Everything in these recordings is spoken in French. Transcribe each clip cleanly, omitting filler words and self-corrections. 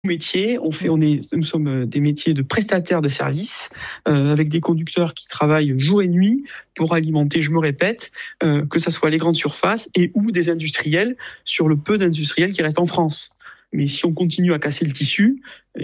métier, nous sommes des métiers de prestataires de services, avec des conducteurs qui travaillent jour et nuit pour alimenter, je me répète, que ce soit les grandes surfaces et ou des industriels sur le peu d'industriels qui restent en France. Mais si on continue à casser le tissu,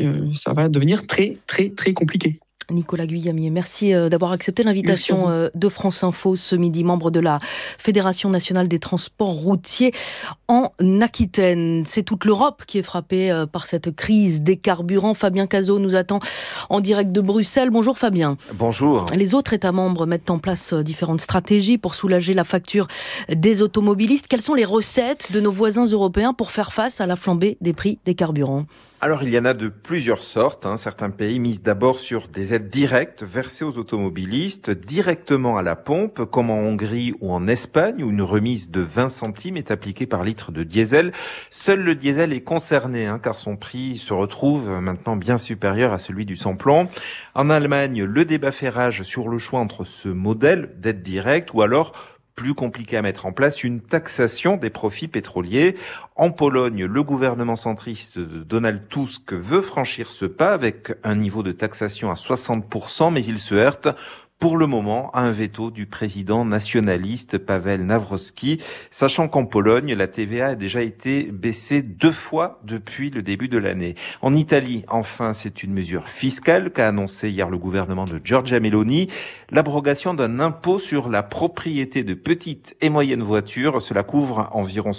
ça va devenir très, très, très compliqué. Nicolas Guyamier, merci d'avoir accepté l'invitation de France Info ce midi, membre de la Fédération nationale des transports routiers en Aquitaine. C'est toute l'Europe qui est frappée par cette crise des carburants. Fabien Cazot nous attend en direct de Bruxelles. Bonjour Fabien. Bonjour. Les autres États membres mettent en place différentes stratégies pour soulager la facture des automobilistes. Quelles sont les recettes de nos voisins européens pour faire face à la flambée des prix des carburants ? Alors, il y en a de plusieurs sortes. Certains pays misent d'abord sur des aides directes versées aux automobilistes directement à la pompe, comme en Hongrie ou en Espagne, où une remise de 20 centimes est appliquée par litre de diesel. Seul le diesel est concerné, car son prix se retrouve maintenant bien supérieur à celui du sans-plomb. En Allemagne, le débat fait rage sur le choix entre ce modèle d'aide directe ou alors plus compliqué à mettre en place, une taxation des profits pétroliers. En Pologne, le gouvernement centriste de Donald Tusk veut franchir ce pas avec un niveau de taxation à 60%, mais il se heurte pour le moment à un veto du président nationaliste Paweł Nawrocki, sachant qu'en Pologne, la TVA a déjà été baissée 2 fois depuis le début de l'année. En Italie, enfin, c'est une mesure fiscale qu'a annoncé hier le gouvernement de Giorgia Meloni, l'abrogation d'un impôt sur la propriété de petites et moyennes voitures. Cela couvre environ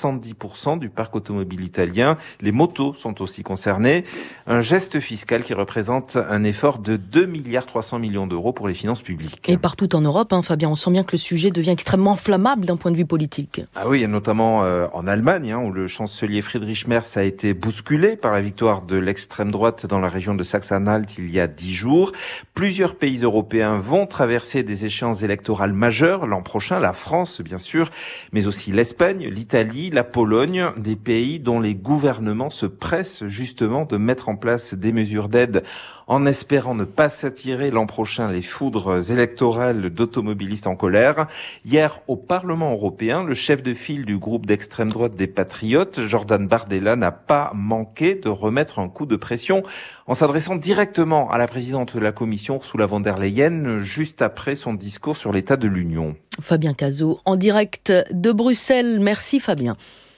70% du parc automobile italien. Les motos sont aussi concernées. Un geste fiscal qui représente un effort de 2,3 milliards d'euros pour les finances publiques. Et partout en Europe, Fabien, on sent bien que le sujet devient extrêmement inflammable d'un point de vue politique. Ah oui, et notamment en Allemagne, où le chancelier Friedrich Merz a été bousculé par la victoire de l'extrême droite dans la région de Saxe-Anhalt il y a 10 jours. Plusieurs pays européens vont traverser des échéances électorales majeures l'an prochain, la France bien sûr, mais aussi l'Espagne, l'Italie, la Pologne, des pays dont les gouvernements se pressent justement de mettre en place des mesures d'aide en espérant ne pas s'attirer l'an prochain les foudres électorales d'automobilistes en colère. Hier, au Parlement européen, le chef de file du groupe d'extrême droite des Patriotes, Jordan Bardella, n'a pas manqué de remettre un coup de pression en s'adressant directement à la présidente de la Commission, Ursula von der Leyen, juste après son discours sur l'état de l'Union. Fabien Cazot, en direct de Bruxelles. Merci Fabien.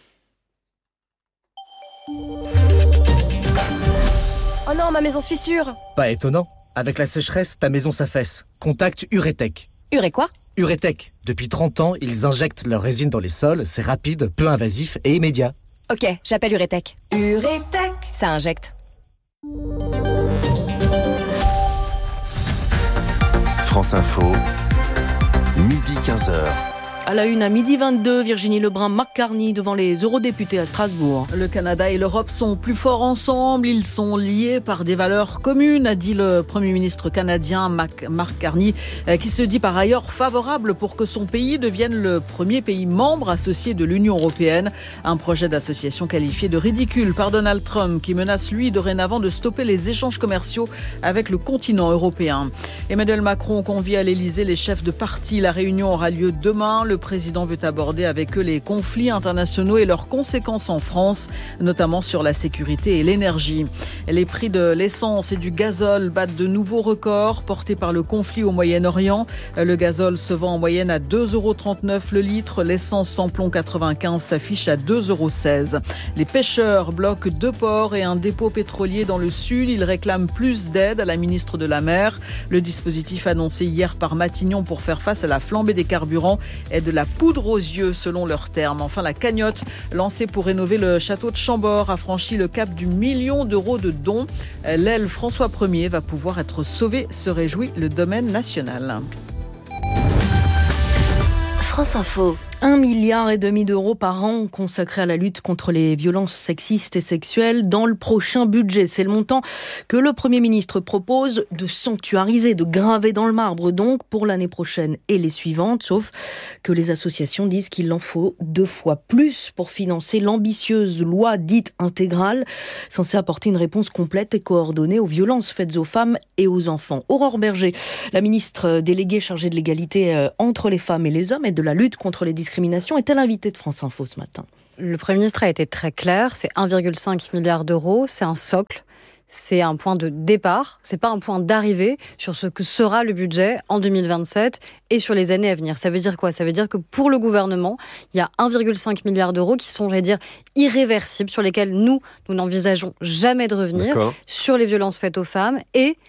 Oh non, ma maison se fissure. Pas étonnant. Avec la sécheresse, ta maison s'affaisse. Contacte Uretech. Urée quoi ? Uretech. Depuis 30 ans, ils injectent leur résine dans les sols. C'est rapide, peu invasif et immédiat. Ok, j'appelle Uretech. Uretech. Ça injecte. France Info, midi 15h. À la une, à midi 22, Virginie Lebrun, Mark Carney devant les eurodéputés à Strasbourg. Le Canada et l'Europe sont plus forts ensemble, ils sont liés par des valeurs communes, a dit le Premier ministre canadien Mark Carney, qui se dit par ailleurs favorable pour que son pays devienne le premier pays membre associé de l'Union européenne. Un projet d'association qualifié de ridicule par Donald Trump, qui menace lui dorénavant de stopper les échanges commerciaux avec le continent européen. Emmanuel Macron convie à l'Elysée les chefs de parti. La réunion aura lieu demain. Le président veut aborder avec eux les conflits internationaux et leurs conséquences en France, notamment sur la sécurité et l'énergie. Les prix de l'essence et du gazole battent de nouveaux records portés par le conflit au Moyen-Orient. Le gazole se vend en moyenne à 2,39 € le litre. L'essence sans plomb 95 s'affiche à 2,16 €. Les pêcheurs bloquent 2 ports et un dépôt pétrolier dans le sud. Ils réclament plus d'aide à la ministre de la Mer. Le dispositif annoncé hier par Matignon pour faire face à la flambée des carburants est de la poudre aux yeux selon leurs termes. Enfin, la cagnotte lancée pour rénover le château de Chambord a franchi le cap du 1 million d'euros de dons. L'aile François Ier va pouvoir être sauvée, se réjouit le domaine national. France Info. 1,5 milliard d'euros par an consacrés à la lutte contre les violences sexistes et sexuelles dans le prochain budget. C'est le montant que le Premier ministre propose de sanctuariser, de graver dans le marbre donc pour l'année prochaine et les suivantes, sauf que les associations disent qu'il en faut 2 fois plus pour financer l'ambitieuse loi dite intégrale, censée apporter une réponse complète et coordonnée aux violences faites aux femmes et aux enfants. Aurore Berger, la ministre déléguée chargée de l'égalité entre les femmes et les hommes et de la lutte contre les discriminations, est-elle invitée de France Info ce matin ? Le Premier ministre a été très clair, c'est 1,5 milliard d'euros, c'est un socle. C'est un point de départ, c'est pas un point d'arrivée sur ce que sera le budget en 2027 et sur les années à venir. Ça veut dire quoi ? Ça veut dire que pour le gouvernement, il y a 1,5 milliard d'euros qui sont, irréversibles, sur lesquels nous n'envisageons jamais de revenir, sur les violences faites aux femmes, et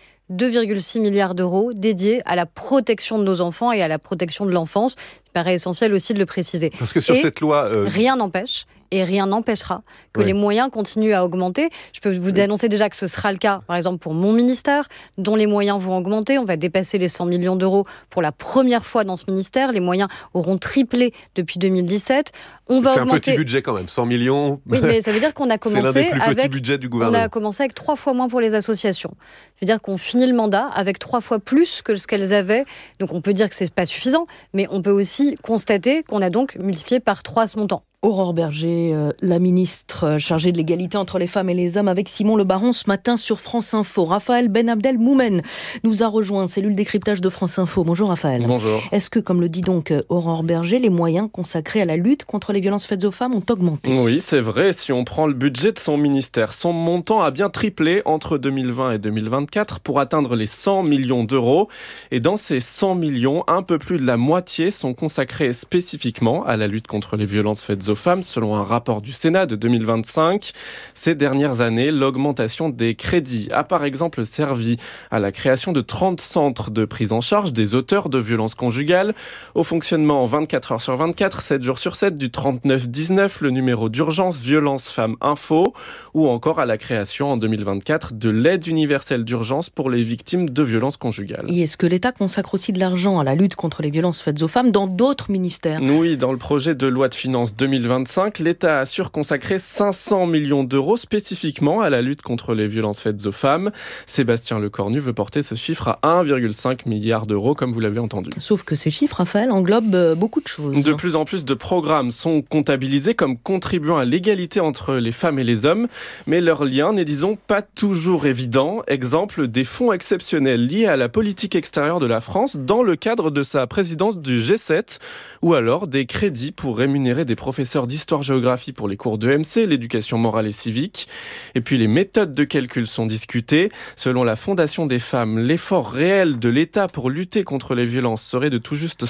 2,6 milliards d'euros dédiés à la protection de nos enfants et à la protection de l'enfance. Il paraît essentiel aussi de le préciser. Parce que sur cette loi... Rien n'empêche. Et rien n'empêchera que les moyens continuent à augmenter. Je peux vous annoncer déjà que ce sera le cas, par exemple, pour mon ministère, dont les moyens vont augmenter. On va dépasser les 100 millions d'euros pour la première fois dans ce ministère. Les moyens auront triplé depuis 202017. C'est un petit budget quand même, 100 millions. Oui, mais ça veut dire qu'on a commencé c'est l'un des plus petits budgets du gouvernement. On a commencé avec 3 fois moins pour les associations. Ça veut dire qu'on finit le mandat avec 3 fois plus que ce qu'elles avaient. Donc on peut dire que c'est pas suffisant, mais on peut aussi constater qu'on a donc multiplié par 3 ce montant. Aurore Berger, la ministre chargée de l'égalité entre les femmes et les hommes, avec Simon Le Baron ce matin sur France Info. Raphaël Ben Abdel Moumen nous a rejoint, cellule décryptage de France Info. Bonjour Raphaël. Bonjour. Est-ce que, comme le dit donc Aurore Berger, les moyens consacrés à la lutte contre les violences faites aux femmes ont augmenté ? Oui, c'est vrai. Si on prend le budget de son ministère, son montant a bien triplé entre 2020 et 2024 pour atteindre les 100 millions d'euros. Et dans ces 100 millions, un peu plus de la moitié sont consacrés spécifiquement à la lutte contre les violences faites aux femmes, selon un rapport du Sénat de 2025. Ces dernières années, l'augmentation des crédits a par exemple servi à la création de 30 centres de prise en charge des auteurs de violences conjugales, au fonctionnement 24 heures sur 24, 7 jours sur 7 du 3919, le numéro d'urgence Violence Femmes Info, ou encore à la création en 2024 de l'aide universelle d'urgence pour les victimes de violences conjugales. Et est-ce que l'État consacre aussi de l'argent à la lutte contre les violences faites aux femmes dans d'autres ministères ? Oui, dans le projet de loi de finances 2025, l'État assure consacrer 500 millions d'euros spécifiquement à la lutte contre les violences faites aux femmes. Sébastien Lecornu veut porter ce chiffre à 1,5 milliard d'euros, comme vous l'avez entendu. Sauf que ces chiffres, Raphaël, englobent beaucoup de choses. De plus en plus de programmes sont comptabilisés comme contribuant à l'égalité entre les femmes et les hommes, mais leur lien n'est, disons, pas toujours évident. Exemple, des fonds exceptionnels liés à la politique extérieure de la France dans le cadre de sa présidence du G7, ou alors des crédits pour rémunérer des professeurs d'histoire-géographie pour les cours d'EMC, l'éducation morale et civique. Et puis les méthodes de calcul sont discutées. Selon la Fondation des femmes, l'effort réel de l'État pour lutter contre les violences serait de tout juste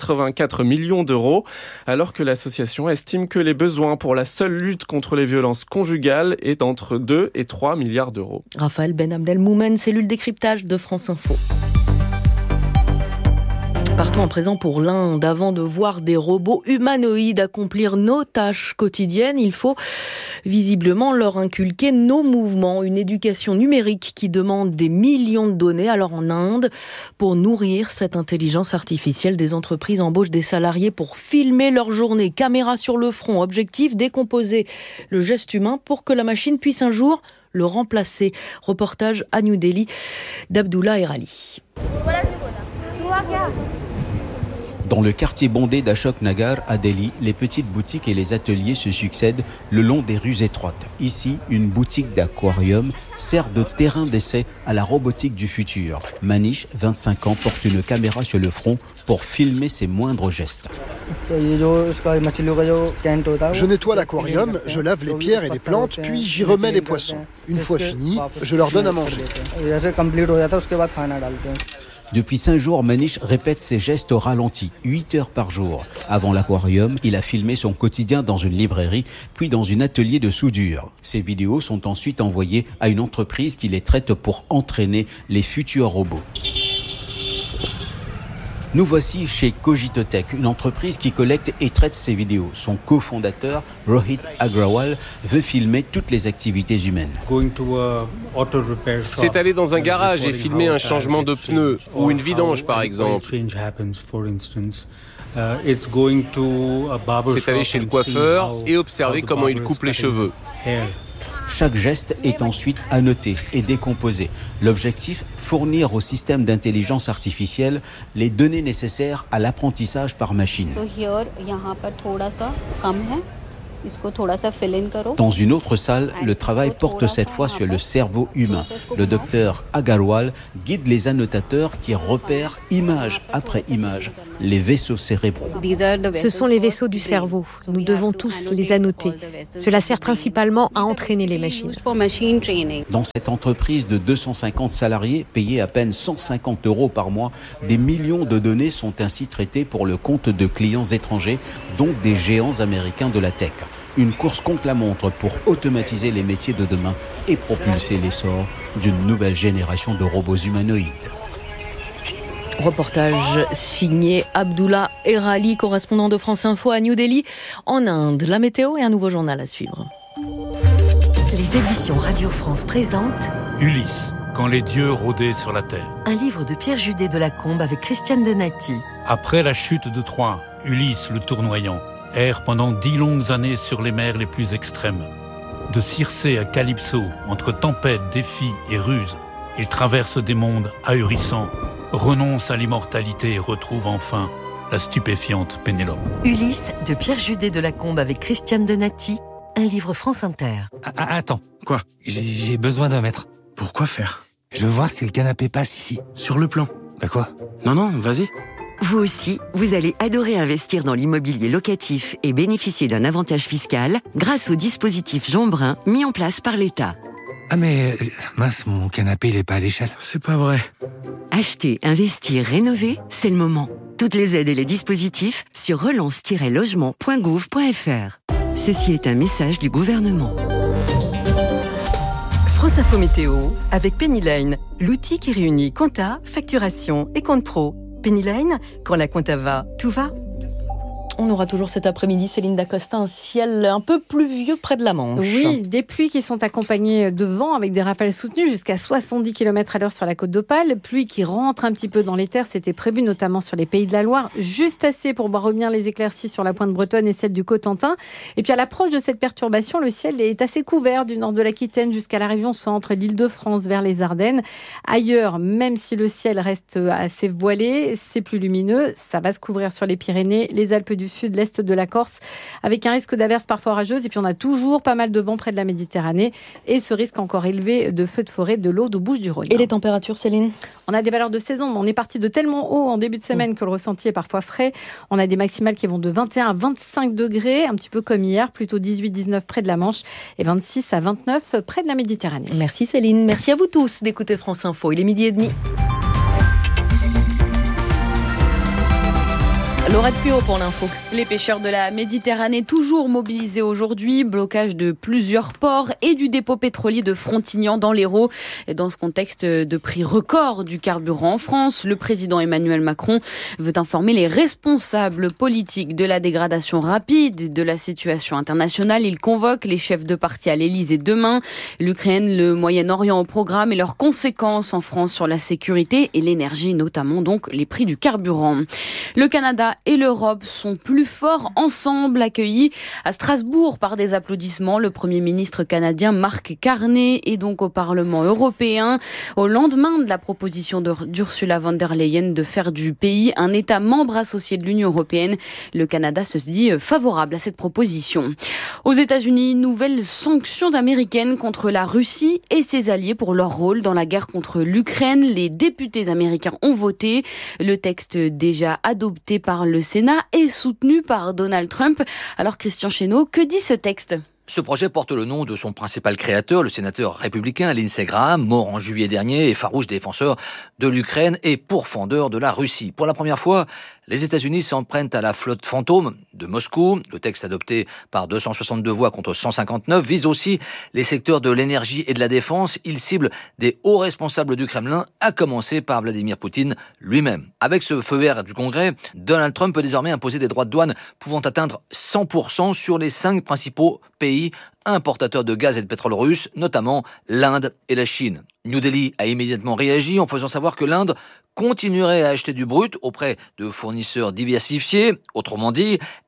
184 millions d'euros, alors que l'association estime que les besoins pour la seule lutte contre les violences conjugales est entre 2 et 3 milliards d'euros. Raphaël Ben Abdel Moumen, cellule décryptage de France Info. Partons à présent pour l'Inde. Avant de voir des robots humanoïdes accomplir nos tâches quotidiennes, il faut visiblement leur inculquer nos mouvements. Une éducation numérique qui demande des millions de données. Alors en Inde, pour nourrir cette intelligence artificielle, des entreprises embauchent des salariés pour filmer leur journée. Caméra sur le front. Objectif, décomposer le geste humain pour que la machine puisse un jour le remplacer. Reportage à New Delhi d'Abdullah Erali. Dans le quartier bondé d'Ashok Nagar à Delhi, les petites boutiques et les ateliers se succèdent le long des rues étroites. Ici, une boutique d'aquarium sert de terrain d'essai à la robotique du futur. Manish, 25 ans, porte une caméra sur le front pour filmer ses moindres gestes. Je nettoie l'aquarium, je lave les pierres et les plantes, puis j'y remets les poissons. Une fois fini, je leur donne à manger. Depuis 5 jours, Manish répète ses gestes au ralenti, 8 heures par jour. Avant l'aquarium, il a filmé son quotidien dans une librairie, puis dans un atelier de soudure. Ces vidéos sont ensuite envoyées à une entreprise qui les traite pour entraîner les futurs robots. Nous voici chez Cogitotech, une entreprise qui collecte et traite ces vidéos. Son cofondateur, Rohit Agrawal, veut filmer toutes les activités humaines. C'est aller dans un garage et filmer un changement de pneu ou une vidange par exemple. C'est aller chez le coiffeur et observer comment il coupe les cheveux. Chaque geste est ensuite annoté et décomposé. L'objectif, fournir au système d'intelligence artificielle les données nécessaires à l'apprentissage par machine. Dans une autre salle, le travail porte cette fois sur le cerveau humain. Le docteur Agarwal guide les annotateurs qui repèrent image après image les vaisseaux cérébraux. Ce sont les vaisseaux du cerveau. Nous devons tous les annoter. Cela sert principalement à entraîner les machines. Dans cette entreprise de 250 salariés, payés à peine 150 € par mois, des millions de données sont ainsi traitées pour le compte de clients étrangers, dont des géants américains de la tech. Une course contre la montre pour automatiser les métiers de demain et propulser l'essor d'une nouvelle génération de robots humanoïdes. Reportage signé Abdullah Erali, correspondant de France Info à New Delhi, en Inde. La météo et un nouveau journal à suivre. Les éditions Radio France présentent Ulysse, quand les dieux rôdaient sur la terre. Un livre de Pierre Judet de Lacombe avec Christiane Donati. Après la chute de Troie, Ulysse le tournoyant erre pendant 10 longues années sur les mers les plus extrêmes. De Circé à Calypso, entre tempêtes, défis et ruses, il traverse des mondes ahurissants, renonce à l'immortalité et retrouve enfin la stupéfiante Pénélope. Ulysse de Pierre Judet de Lacombe avec Christiane Donati, un livre France Inter. Attends, quoi ? J'ai besoin d'un mètre. Pourquoi faire ? Je veux voir si le canapé passe ici. Sur le plan. Bah quoi ? Non, vas-y. Vous aussi, vous allez adorer investir dans l'immobilier locatif et bénéficier d'un avantage fiscal grâce au dispositif Jean Brun mis en place par l'État. Ah mais, mince, mon canapé il est pas à l'échelle. C'est pas vrai. Acheter, investir, rénover, c'est le moment. Toutes les aides et les dispositifs sur relance-logement.gouv.fr. Ceci est un message du gouvernement. France Info Météo avec Pennyline, l'outil qui réunit compta, facturation et compte pro. Pennyline, quand la compta va, tout va. On aura toujours cet après-midi, Céline Dacosta, un ciel un peu pluvieux près de la Manche. Oui, des pluies qui sont accompagnées de vent avec des rafales soutenues jusqu'à 70 km/h sur la côte d'Opale. Pluie qui rentre un petit peu dans les terres, c'était prévu notamment sur les Pays de la Loire. Juste assez pour voir revenir les éclaircies sur la pointe bretonne et celle du Cotentin. Et puis à l'approche de cette perturbation, le ciel est assez couvert du nord de l'Aquitaine jusqu'à la région centre, l'Île-de-France vers les Ardennes. Ailleurs, même si le ciel reste assez voilé, c'est plus lumineux. Ça va se couvrir sur les Pyrénées, les Alpes du Sud, l'Est de la Corse, avec un risque d'averses parfois orageuses. Et puis on a toujours pas mal de vent près de la Méditerranée et ce risque encore élevé de feux de forêt de l'Aude aux Bouches-du-Rhône. Et les températures, Céline ? On a des valeurs de saison, mais on est parti de tellement haut en début de semaine que le ressenti est parfois frais. On a des maximales qui vont de 21 à 25 degrés, un petit peu comme hier, plutôt 18-19 près de la Manche et 26 à 29 près de la Méditerranée. Merci Céline, merci à vous tous d'écouter France Info. Il est 12h30. Laurette Puot pour l'info. Les pêcheurs de la Méditerranée toujours mobilisés aujourd'hui, blocage de plusieurs ports et du dépôt pétrolier de Frontignan dans l'Hérault. Et dans ce contexte de prix record du carburant en France, le président Emmanuel Macron veut informer les responsables politiques de la dégradation rapide de la situation internationale. Il convoque les chefs de parti à l'Élysée demain. L'Ukraine, le Moyen-Orient au programme et leurs conséquences en France sur la sécurité et l'énergie, notamment donc les prix du carburant. Le Canada et l'Europe sont plus forts ensemble, accueillis à Strasbourg par des applaudissements. Le Premier ministre canadien Mark Carney est donc au Parlement européen au lendemain de la proposition d'Ursula von der Leyen de faire du pays un État membre associé de l'Union européenne. Le Canada se dit favorable à cette proposition. Aux États-Unis, nouvelles sanctions américaines contre la Russie et ses alliés pour leur rôle dans la guerre contre l'Ukraine. Les députés américains ont voté. Le texte déjà adopté par le Sénat est soutenu par Donald Trump. Alors Christian Chesneau, que dit ce texte ? Ce projet porte le nom de son principal créateur, le sénateur républicain Lindsey Graham, mort en juillet dernier et farouche défenseur de l'Ukraine et pourfendeur de la Russie. Pour la première fois, les États-Unis s'en prennent à la flotte fantôme de Moscou. Le texte adopté par 262 voix contre 159 vise aussi les secteurs de l'énergie et de la défense. Il cible des hauts responsables du Kremlin, à commencer par Vladimir Poutine lui-même. Avec ce feu vert du Congrès, Donald Trump peut désormais imposer des droits de douane pouvant atteindre 100% sur les 5 principaux pays importateurs de gaz et de pétrole russe, notamment l'Inde et la Chine. New Delhi a immédiatement réagi en faisant savoir que l'Inde continuerait à acheter du brut auprès de fournisseurs diversifiés. Autrement dit,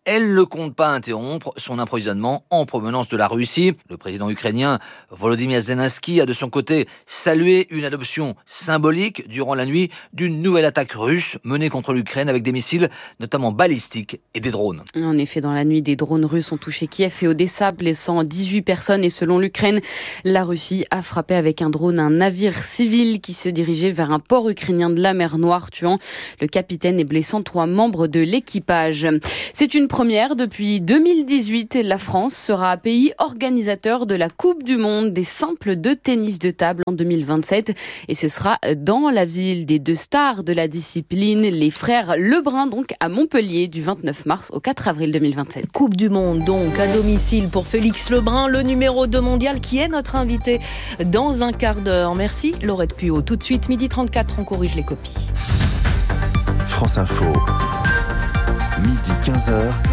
elle ne compte pas interrompre son approvisionnement en provenance de la Russie. Le président ukrainien Volodymyr Zelensky a de son côté salué une adoption symbolique durant la nuit d'une nouvelle attaque russe menée contre l'Ukraine avec des missiles, notamment balistiques et des drones. En effet, dans la nuit, des drones russes ont touché Kiev et Odessa, blessant 18 personnes. Et selon l'Ukraine, la Russie a frappé avec un drone un navire civil qui se dirigeait vers un port ukrainien de la mer Noire, tuant le capitaine et blessant 3 membres de l'équipage. C'est une première depuis 2018. La France sera pays organisateur de la Coupe du monde des simples de tennis de table en 2027. Et ce sera dans la ville des 2 stars de la discipline, les frères Lebrun, donc à Montpellier, du 29 mars au 4 avril 2027. Coupe du monde donc à domicile pour Félix Lebrun, le numéro 2 mondial qui est notre invité dans un quart d'heure. Merci Laurette Puot. Tout de suite, 12h34, on corrige les copies. France Info, 12h15,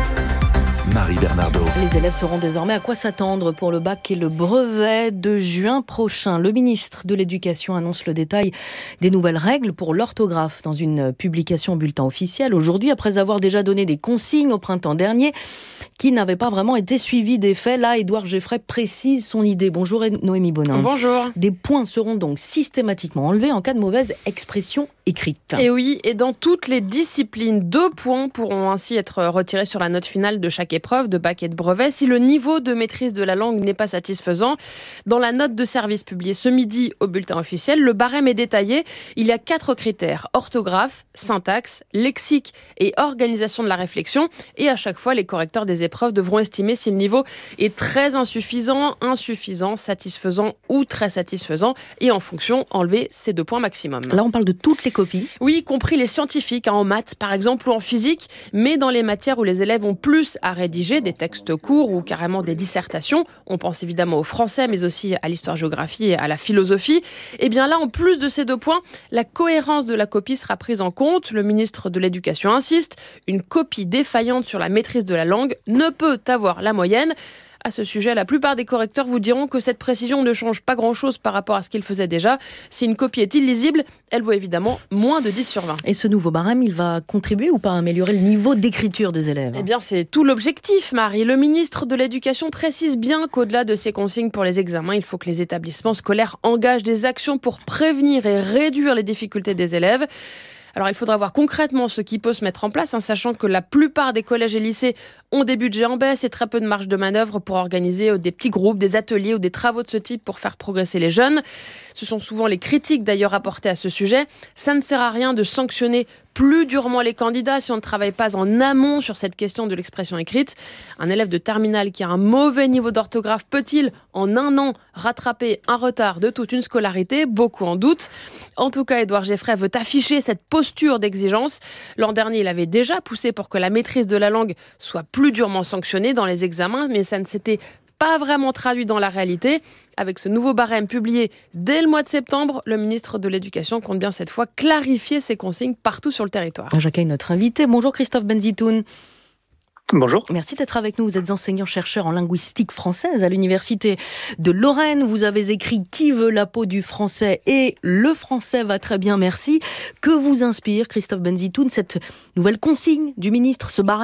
Marie Bernardo. Les élèves sauront désormais à quoi s'attendre pour le bac et le brevet de juin prochain. Le ministre de l'Éducation annonce le détail des nouvelles règles pour l'orthographe dans une publication bulletin officiel aujourd'hui, après avoir déjà donné des consignes au printemps dernier qui n'avaient pas vraiment été suivies des faits. Là, Édouard Geffray précise son idée. Bonjour Noémie Bonin. Bonjour. Des points seront donc systématiquement enlevés en cas de mauvaise expression écrite. Et oui, et dans toutes les disciplines, 2 points pourront ainsi être retirés sur la note finale de chaque épreuve de bac et de brevet si le niveau de maîtrise de la langue n'est pas satisfaisant. Dans la note de service publiée ce midi au bulletin officiel, le barème est détaillé. Il y a 4 critères: orthographe, syntaxe, lexique et organisation de la réflexion. Et à chaque fois, les correcteurs des épreuves devront estimer si le niveau est très insuffisant, insuffisant, satisfaisant ou très satisfaisant. Et en fonction, enlever ces 2 points maximum. Là, on parle de toutes les copies. Oui, y compris les scientifiques, en maths par exemple ou en physique, mais dans les matières où les élèves ont plus à rédiger, des textes courts ou carrément des dissertations, on pense évidemment au français mais aussi à l'histoire-géographie et à la philosophie, et bien là, en plus de ces 2 points, la cohérence de la copie sera prise en compte. Le ministre de l'Éducation insiste, une copie défaillante sur la maîtrise de la langue ne peut avoir la moyenne. À ce sujet, la plupart des correcteurs vous diront que cette précision ne change pas grand-chose par rapport à ce qu'ils faisaient déjà. Si une copie est illisible, elle vaut évidemment moins de 10 sur 20. Et ce nouveau barème, il va contribuer ou pas à améliorer le niveau d'écriture des élèves ? Eh bien, c'est tout l'objectif, Marie. Le ministre de l'Éducation précise bien qu'au-delà de ces consignes pour les examens, il faut que les établissements scolaires engagent des actions pour prévenir et réduire les difficultés des élèves. Alors, il faudra voir concrètement ce qui peut se mettre en place, sachant que la plupart des collèges et lycées ont des budgets en baisse et très peu de marge de manœuvre pour organiser des petits groupes, des ateliers ou des travaux de ce type pour faire progresser les jeunes. Ce sont souvent les critiques d'ailleurs apportées à ce sujet. Ça ne sert à rien de sanctionner plus durement les candidats si on ne travaille pas en amont sur cette question de l'expression écrite. Un élève de terminale qui a un mauvais niveau d'orthographe peut-il, en 1 an, rattraper un retard de toute une scolarité ? Beaucoup en doutent. En tout cas, Édouard Geffray veut afficher cette posture d'exigence. L'an dernier, il avait déjà poussé pour que la maîtrise de la langue soit plus durement sanctionnée dans les examens, mais ça ne s'était pas vraiment traduit dans la réalité. Avec ce nouveau barème publié dès le mois de septembre, le ministre de l'Éducation compte bien cette fois clarifier ses consignes partout sur le territoire. J'accueille notre invité. Bonjour Christophe Benzitoun. Bonjour. Merci d'être avec nous. Vous êtes enseignant-chercheur en linguistique française à l'Université de Lorraine. Vous avez écrit « Qui veut la peau du français ?» et « Le français va très bien, merci ». Que vous inspire, Christophe Benzitoun, cette nouvelle consigne du ministre, ce barème ?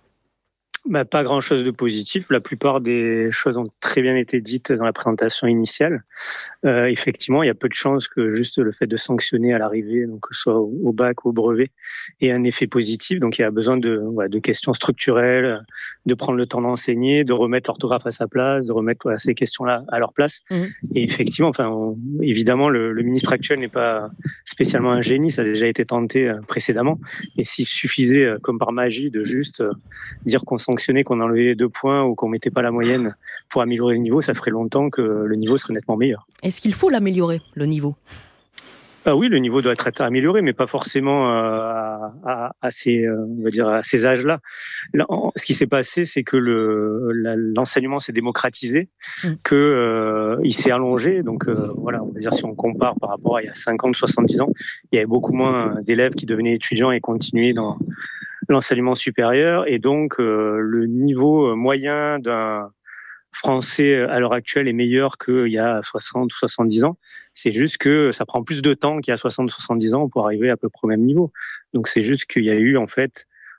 Pas grand-chose de positif. La plupart des choses ont très bien été dites dans la présentation initiale. Effectivement, il y a peu de chances que juste le fait de sanctionner à l'arrivée, donc que ce soit au bac ou au brevet, ait un effet positif. Donc il y a besoin de questions structurelles, de prendre le temps d'enseigner, de remettre l'orthographe à sa place, de remettre ces questions-là à leur place. Et effectivement, évidemment, le ministre actuel n'est pas spécialement un génie, ça a déjà été tenté précédemment. Et s'il suffisait, comme par magie, de juste dire qu'on sanctionnait, qu'on enlevait 2 points ou qu'on mettait pas la moyenne pour améliorer le niveau, ça ferait longtemps que le niveau serait nettement meilleur. Est-ce qu'il faut l'améliorer, le niveau ? Oui, le niveau doit être amélioré, mais pas forcément à ces âges-là. Là, ce qui s'est passé, c'est que l'enseignement s'est démocratisé, que il s'est allongé. Donc on va dire si on compare par rapport à il y a 50, 70 ans, il y avait beaucoup moins d'élèves qui devenaient étudiants et continuaient dans l'enseignement supérieur, et donc le niveau moyen d'un français à l'heure actuelle est meilleur qu'il y a 60 ou 70 ans. C'est juste que ça prend plus de temps qu'il y a 60 ou 70 ans pour arriver à peu près au même niveau. Donc c'est juste qu'il y a eu en fait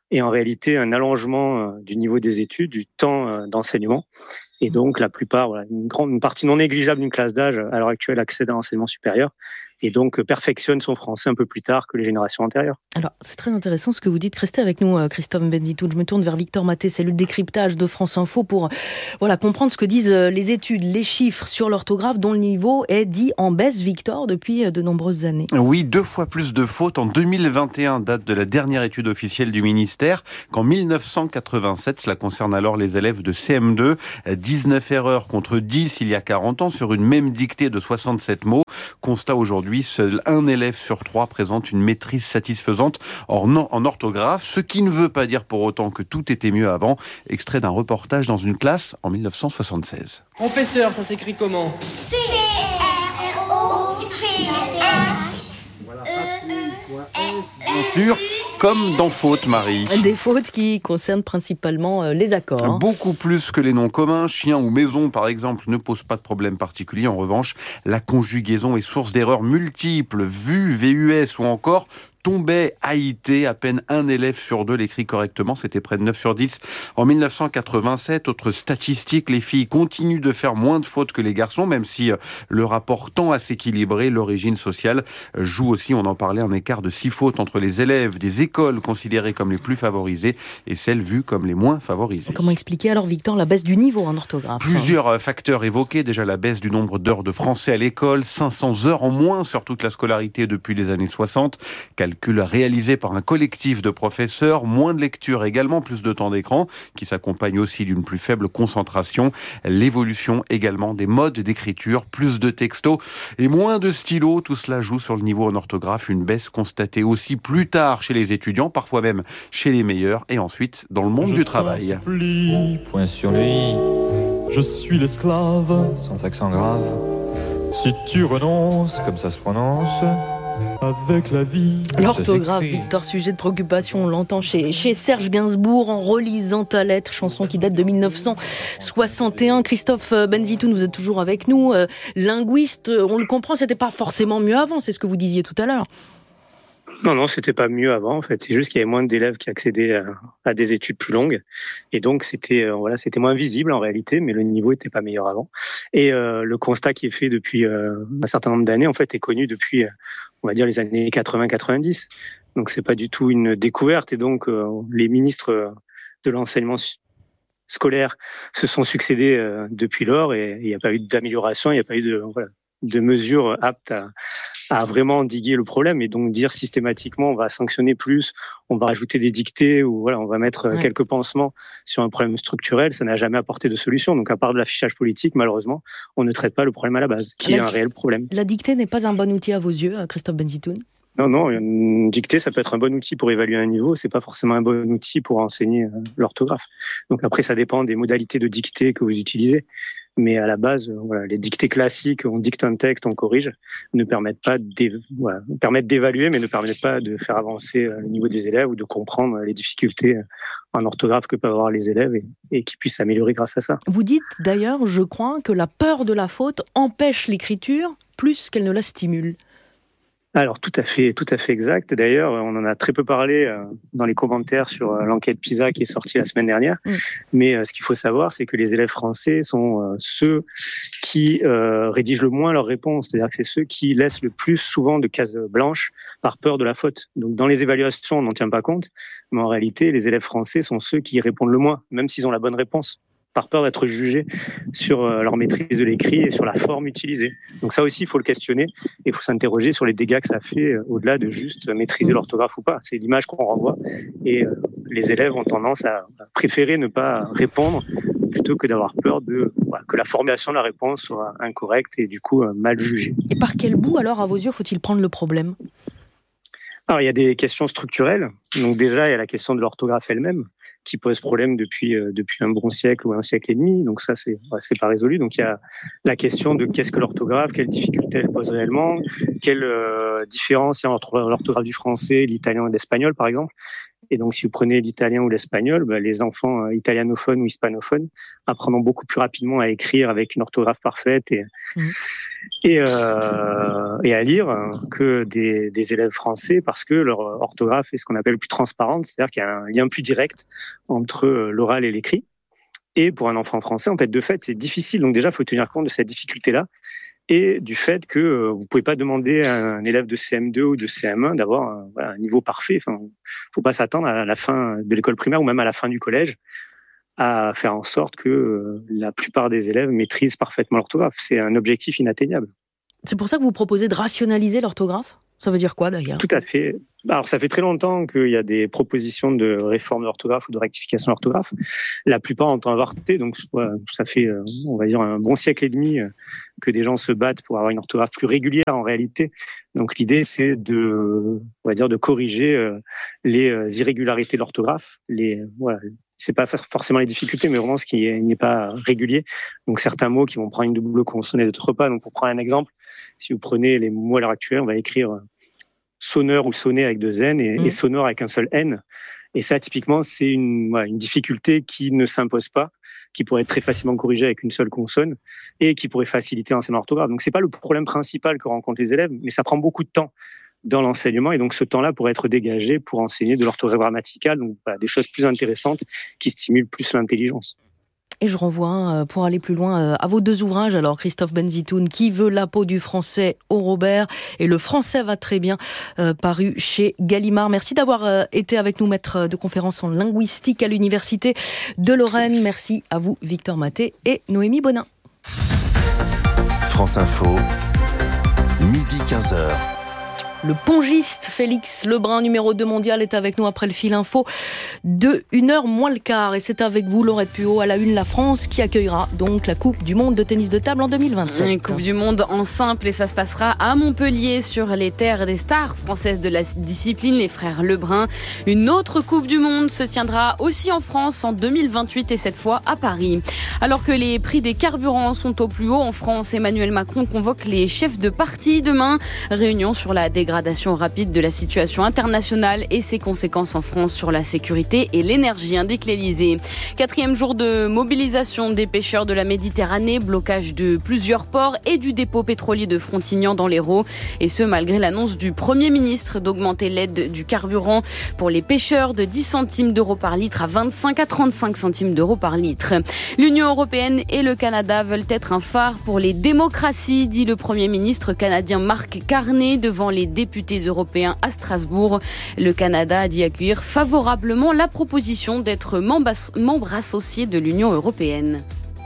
est en réalité un allongement du niveau des études, du temps d'enseignement. Et donc, la plupart, une partie non négligeable d'une classe d'âge, à l'heure actuelle, accède à l'enseignement supérieur et donc perfectionne son français un peu plus tard que les générations antérieures. Alors, c'est très intéressant ce que vous dites. Restez avec nous, Christophe Benzitoun. Je me tourne vers Victor Maté, cellule de décryptage de France Info, pour comprendre ce que disent les études, les chiffres sur l'orthographe, dont le niveau est dit en baisse, Victor, depuis de nombreuses années. Oui, 2 fois plus de fautes en 2021, date de la dernière étude officielle du ministère, qu'en 1987. Cela concerne alors les élèves de CM2. 19 erreurs contre 10 il y a 40 ans sur une même dictée de 67 mots. Constat aujourd'hui, seul un élève sur 3 présente une maîtrise satisfaisante en orthographe, ce qui ne veut pas dire pour autant que tout était mieux avant. Extrait d'un reportage dans une classe en 1976. Professeur, ça s'écrit comment ? Bien sûr, comme dans faute, Marie. Des fautes qui concernent principalement les accords. Beaucoup plus que les noms communs. Chien ou maison, par exemple, ne pose pas de problème particulier. En revanche, la conjugaison est source d'erreurs multiples. Vu, VUS ou encore tombait, AIT, à peine un élève sur 2 l'écrit correctement, c'était près de 9 sur 10 en 1987. Autre statistique, les filles continuent de faire moins de fautes que les garçons, même si le rapport tend à s'équilibrer. L'origine sociale joue aussi, on en parlait, un écart de 6 fautes entre les élèves des écoles considérées comme les plus favorisées et celles vues comme les moins favorisées. Comment expliquer alors, Victor, la baisse du niveau en orthographe ? Plusieurs facteurs évoqués. Déjà la baisse du nombre d'heures de français à l'école, 500 heures en moins sur toute la scolarité depuis les années 60. Calcul réalisé par un collectif de professeurs, moins de lecture également, plus de temps d'écran, qui s'accompagne aussi d'une plus faible concentration. L'évolution également des modes d'écriture, plus de textos et moins de stylos. Tout cela joue sur le niveau en orthographe. Une baisse constatée aussi plus tard chez les étudiants, parfois même chez les meilleurs, et ensuite dans le monde du travail. Point sur le i, je suis l'esclave, sans accent grave. Si tu renonces, comme ça se prononce, avec la vie. L'orthographe, Victor, sujet de préoccupation, on l'entend chez Serge Gainsbourg en relisant ta lettre, chanson qui date de 1961. Christophe Benzitoun, vous êtes toujours avec nous, linguiste, on le comprend, c'était pas forcément mieux avant, c'est ce que vous disiez tout à l'heure. Non, c'était pas mieux avant, en fait. C'est juste qu'il y avait moins d'élèves qui accédaient à des études plus longues. Et donc, c'était moins visible en réalité, mais le niveau était pas meilleur avant. Et le constat qui est fait depuis un certain nombre d'années, en fait, est connu depuis, on va dire, les années 80-90. Donc, c'est pas du tout une découverte. Et donc, les ministres de l'enseignement scolaire se sont succédés depuis lors et il n'y a pas eu d'amélioration, il n'y a pas eu de mesures aptes à vraiment endiguer le problème. Et donc dire systématiquement on va sanctionner plus, on va rajouter des dictées ou on va mettre quelques pansements sur un problème structurel, ça n'a jamais apporté de solution. Donc à part de l'affichage politique, malheureusement, on ne traite pas le problème à la base, qui est un réel problème. La dictée n'est pas un bon outil à vos yeux, Christophe Benzitoun ? Non, une dictée, ça peut être un bon outil pour évaluer un niveau, c'est pas forcément un bon outil pour enseigner l'orthographe. Donc après, ça dépend des modalités de dictée que vous utilisez. Mais à la base, les dictées classiques, on dicte un texte, on corrige, ne permettent pas permettent d'évaluer, mais ne permettent pas de faire avancer le niveau des élèves ou de comprendre les difficultés en orthographe que peuvent avoir les élèves et qui puissent s'améliorer grâce à ça. Vous dites d'ailleurs, je crois, que la peur de la faute empêche l'écriture plus qu'elle ne la stimule. Alors tout à fait exact. D'ailleurs, on en a très peu parlé dans les commentaires sur l'enquête PISA qui est sortie la semaine dernière. Mais ce qu'il faut savoir, c'est que les élèves français sont ceux qui rédigent le moins leurs réponses. C'est-à-dire que c'est ceux qui laissent le plus souvent de cases blanches par peur de la faute. Donc dans les évaluations, on n'en tient pas compte. Mais en réalité, les élèves français sont ceux qui répondent le moins, même s'ils ont la bonne réponse, par peur d'être jugés sur leur maîtrise de l'écrit et sur la forme utilisée. Donc ça aussi, il faut le questionner et il faut s'interroger sur les dégâts que ça fait au-delà de juste maîtriser l'orthographe ou pas. C'est l'image qu'on renvoie et les élèves ont tendance à préférer ne pas répondre plutôt que d'avoir peur que la formulation de la réponse soit incorrecte et du coup mal jugée. Et par quel bout alors, à vos yeux, faut-il prendre le problème ? Alors il y a des questions structurelles. Donc déjà, il y a la question de l'orthographe elle-même, qui pose problème depuis un bon siècle ou un siècle et demi. Donc ça, c'est pas résolu. Donc il y a la question de qu'est-ce que l'orthographe, quelles difficultés elle pose réellement, quelle différence il y a entre l'orthographe du français, l'italien et l'espagnol, par exemple. Et donc, si vous prenez l'italien ou l'espagnol, les enfants italianophones ou hispanophones apprendront beaucoup plus rapidement à écrire avec une orthographe parfaite et à lire que des élèves français, parce que leur orthographe est ce qu'on appelle plus transparente, c'est-à-dire qu'il y a un lien plus direct entre l'oral et l'écrit. Et pour un enfant français, en fait, de fait, c'est difficile. Donc déjà, il faut tenir compte de cette difficulté-là et du fait que vous pouvez pas demander à un élève de CM2 ou de CM1 d'avoir un niveau parfait. Enfin, faut pas s'attendre à la fin de l'école primaire ou même à la fin du collège à faire en sorte que la plupart des élèves maîtrisent parfaitement l'orthographe. C'est un objectif inatteignable. C'est pour ça que vous proposez de rationaliser l'orthographe ? Ça veut dire quoi d'ailleurs ? Tout à fait. Alors, ça fait très longtemps qu'il y a des propositions de réforme de l'orthographe ou de rectification de l'orthographe. La plupart ont avorté, donc ça fait, on va dire, un bon siècle et demi que des gens se battent pour avoir une orthographe plus régulière en réalité. Donc, l'idée, c'est de corriger les irrégularités de l'orthographe. C'est pas forcément les difficultés, mais vraiment ce qui n'est pas régulier. Donc, certains mots qui vont prendre une double consonne et d'autres pas. Donc, pour prendre un exemple, si vous prenez les mots à l'heure actuelle, on va écrire sonneur ou sonner avec 2 N et sonore avec un seul N. Et ça, typiquement, c'est une difficulté qui ne s'impose pas, qui pourrait être très facilement corrigée avec une seule consonne et qui pourrait faciliter l'enseignement orthographe. Donc, c'est pas le problème principal que rencontrent les élèves, mais ça prend beaucoup de temps dans l'enseignement. Et donc, ce temps-là pourrait être dégagé pour enseigner de l'orthographe grammaticale, donc des choses plus intéressantes qui stimulent plus l'intelligence. Et je renvoie, pour aller plus loin, à vos 2 ouvrages. Alors, Christophe Benzitoun, Qui veut la peau du français au Robert et Le français va très bien, paru chez Gallimard. Merci d'avoir été avec nous, maître de conférence en linguistique à l'Université de Lorraine. Merci à vous, Victor Maté et Noémie Bonin. France Info, midi 15h. Le pongiste Félix Lebrun, numéro 2 mondial, est avec nous après le fil info de 1h moins le quart. Et c'est avec vous, Laurette Puot, à la une, la France qui accueillera donc la Coupe du Monde de tennis de table en 2027. Une Coupe du Monde en simple et ça se passera à Montpellier sur les terres des stars françaises de la discipline, les frères Lebrun. Une autre Coupe du Monde se tiendra aussi en France en 2028 et cette fois à Paris. Alors que les prix des carburants sont au plus haut en France, Emmanuel Macron convoque les chefs de parti demain. Réunion sur la dégradation rapide de la situation internationale et ses conséquences en France sur la sécurité et l'énergie, indique l'Elysée. 4e jour de mobilisation des pêcheurs de la Méditerranée, blocage de plusieurs ports et du dépôt pétrolier de Frontignan dans l'Hérault. Et ce, malgré l'annonce du Premier ministre d'augmenter l'aide du carburant pour les pêcheurs de 10 centimes d'euros par litre à 25 à 35 centimes d'euros par litre. L'Union européenne et le Canada veulent être un phare pour les démocraties, dit le Premier ministre canadien Mark Carney devant les députés européens à Strasbourg. Le Canada a dit accueillir favorablement la proposition d'être membre associé de l'Union européenne.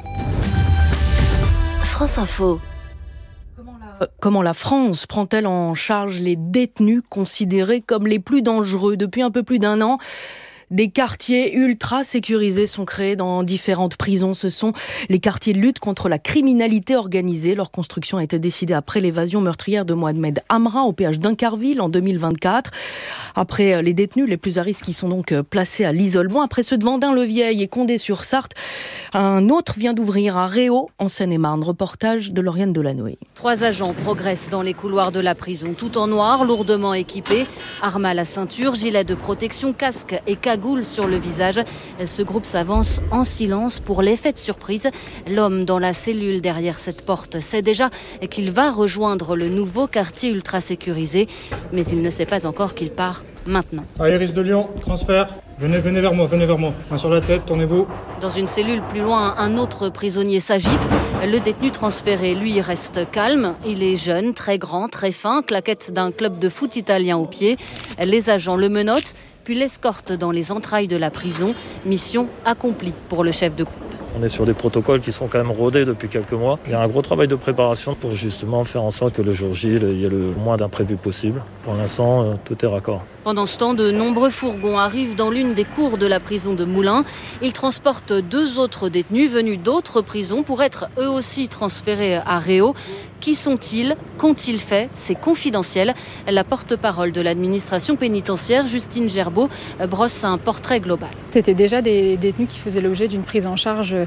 France Info. Comment la France prend-elle en charge les détenus considérés comme les plus dangereux ? Depuis un peu plus d'1 an, des quartiers ultra sécurisés sont créés dans différentes prisons. Ce sont les quartiers de lutte contre la criminalité organisée. Leur construction a été décidée après l'évasion meurtrière de Mohamed Amra au péage d'Incarville en 2024. Après les détenus les plus à risque qui sont donc placés à l'isolement, après ceux de Vendin-le-Vieil et Condé-sur-Sarthe, un autre vient d'ouvrir à Réau, en Seine-et-Marne. Reportage de Lauriane Delanoë. 3 agents progressent dans les couloirs de la prison, tout en noir, lourdement équipés, armes à la ceinture, gilets de protection, casques et cagoule sur le visage. Ce groupe s'avance en silence pour l'effet de surprise. L'homme dans la cellule derrière cette porte sait déjà qu'il va rejoindre le nouveau quartier ultra sécurisé, mais il ne sait pas encore qu'il part maintenant. Iris de Lyon, transfert. Venez vers moi. Main sur la tête, tournez-vous. Dans une cellule plus loin, un autre prisonnier s'agite. Le détenu transféré, lui, reste calme. Il est jeune, très grand, très fin, claquette d'un club de foot italien au pied. Les agents le menottent, puis l'escortent dans les entrailles de la prison. Mission accomplie pour le chef de groupe. On est sur des protocoles qui sont quand même rodés depuis quelques mois. Il y a un gros travail de préparation pour justement faire en sorte que le jour J, il y ait le moins d'imprévus possible. Pour l'instant, tout est raccord. Pendant ce temps, de nombreux fourgons arrivent dans l'une des cours de la prison de Moulins. Ils transportent 2 autres détenus venus d'autres prisons pour être eux aussi transférés à Réau. Qui sont-ils ? Qu'ont-ils fait ? C'est confidentiel. La porte-parole de l'administration pénitentiaire, Justine Gerbeau, brosse un portrait global. C'était déjà des détenus qui faisaient l'objet d'une prise en charge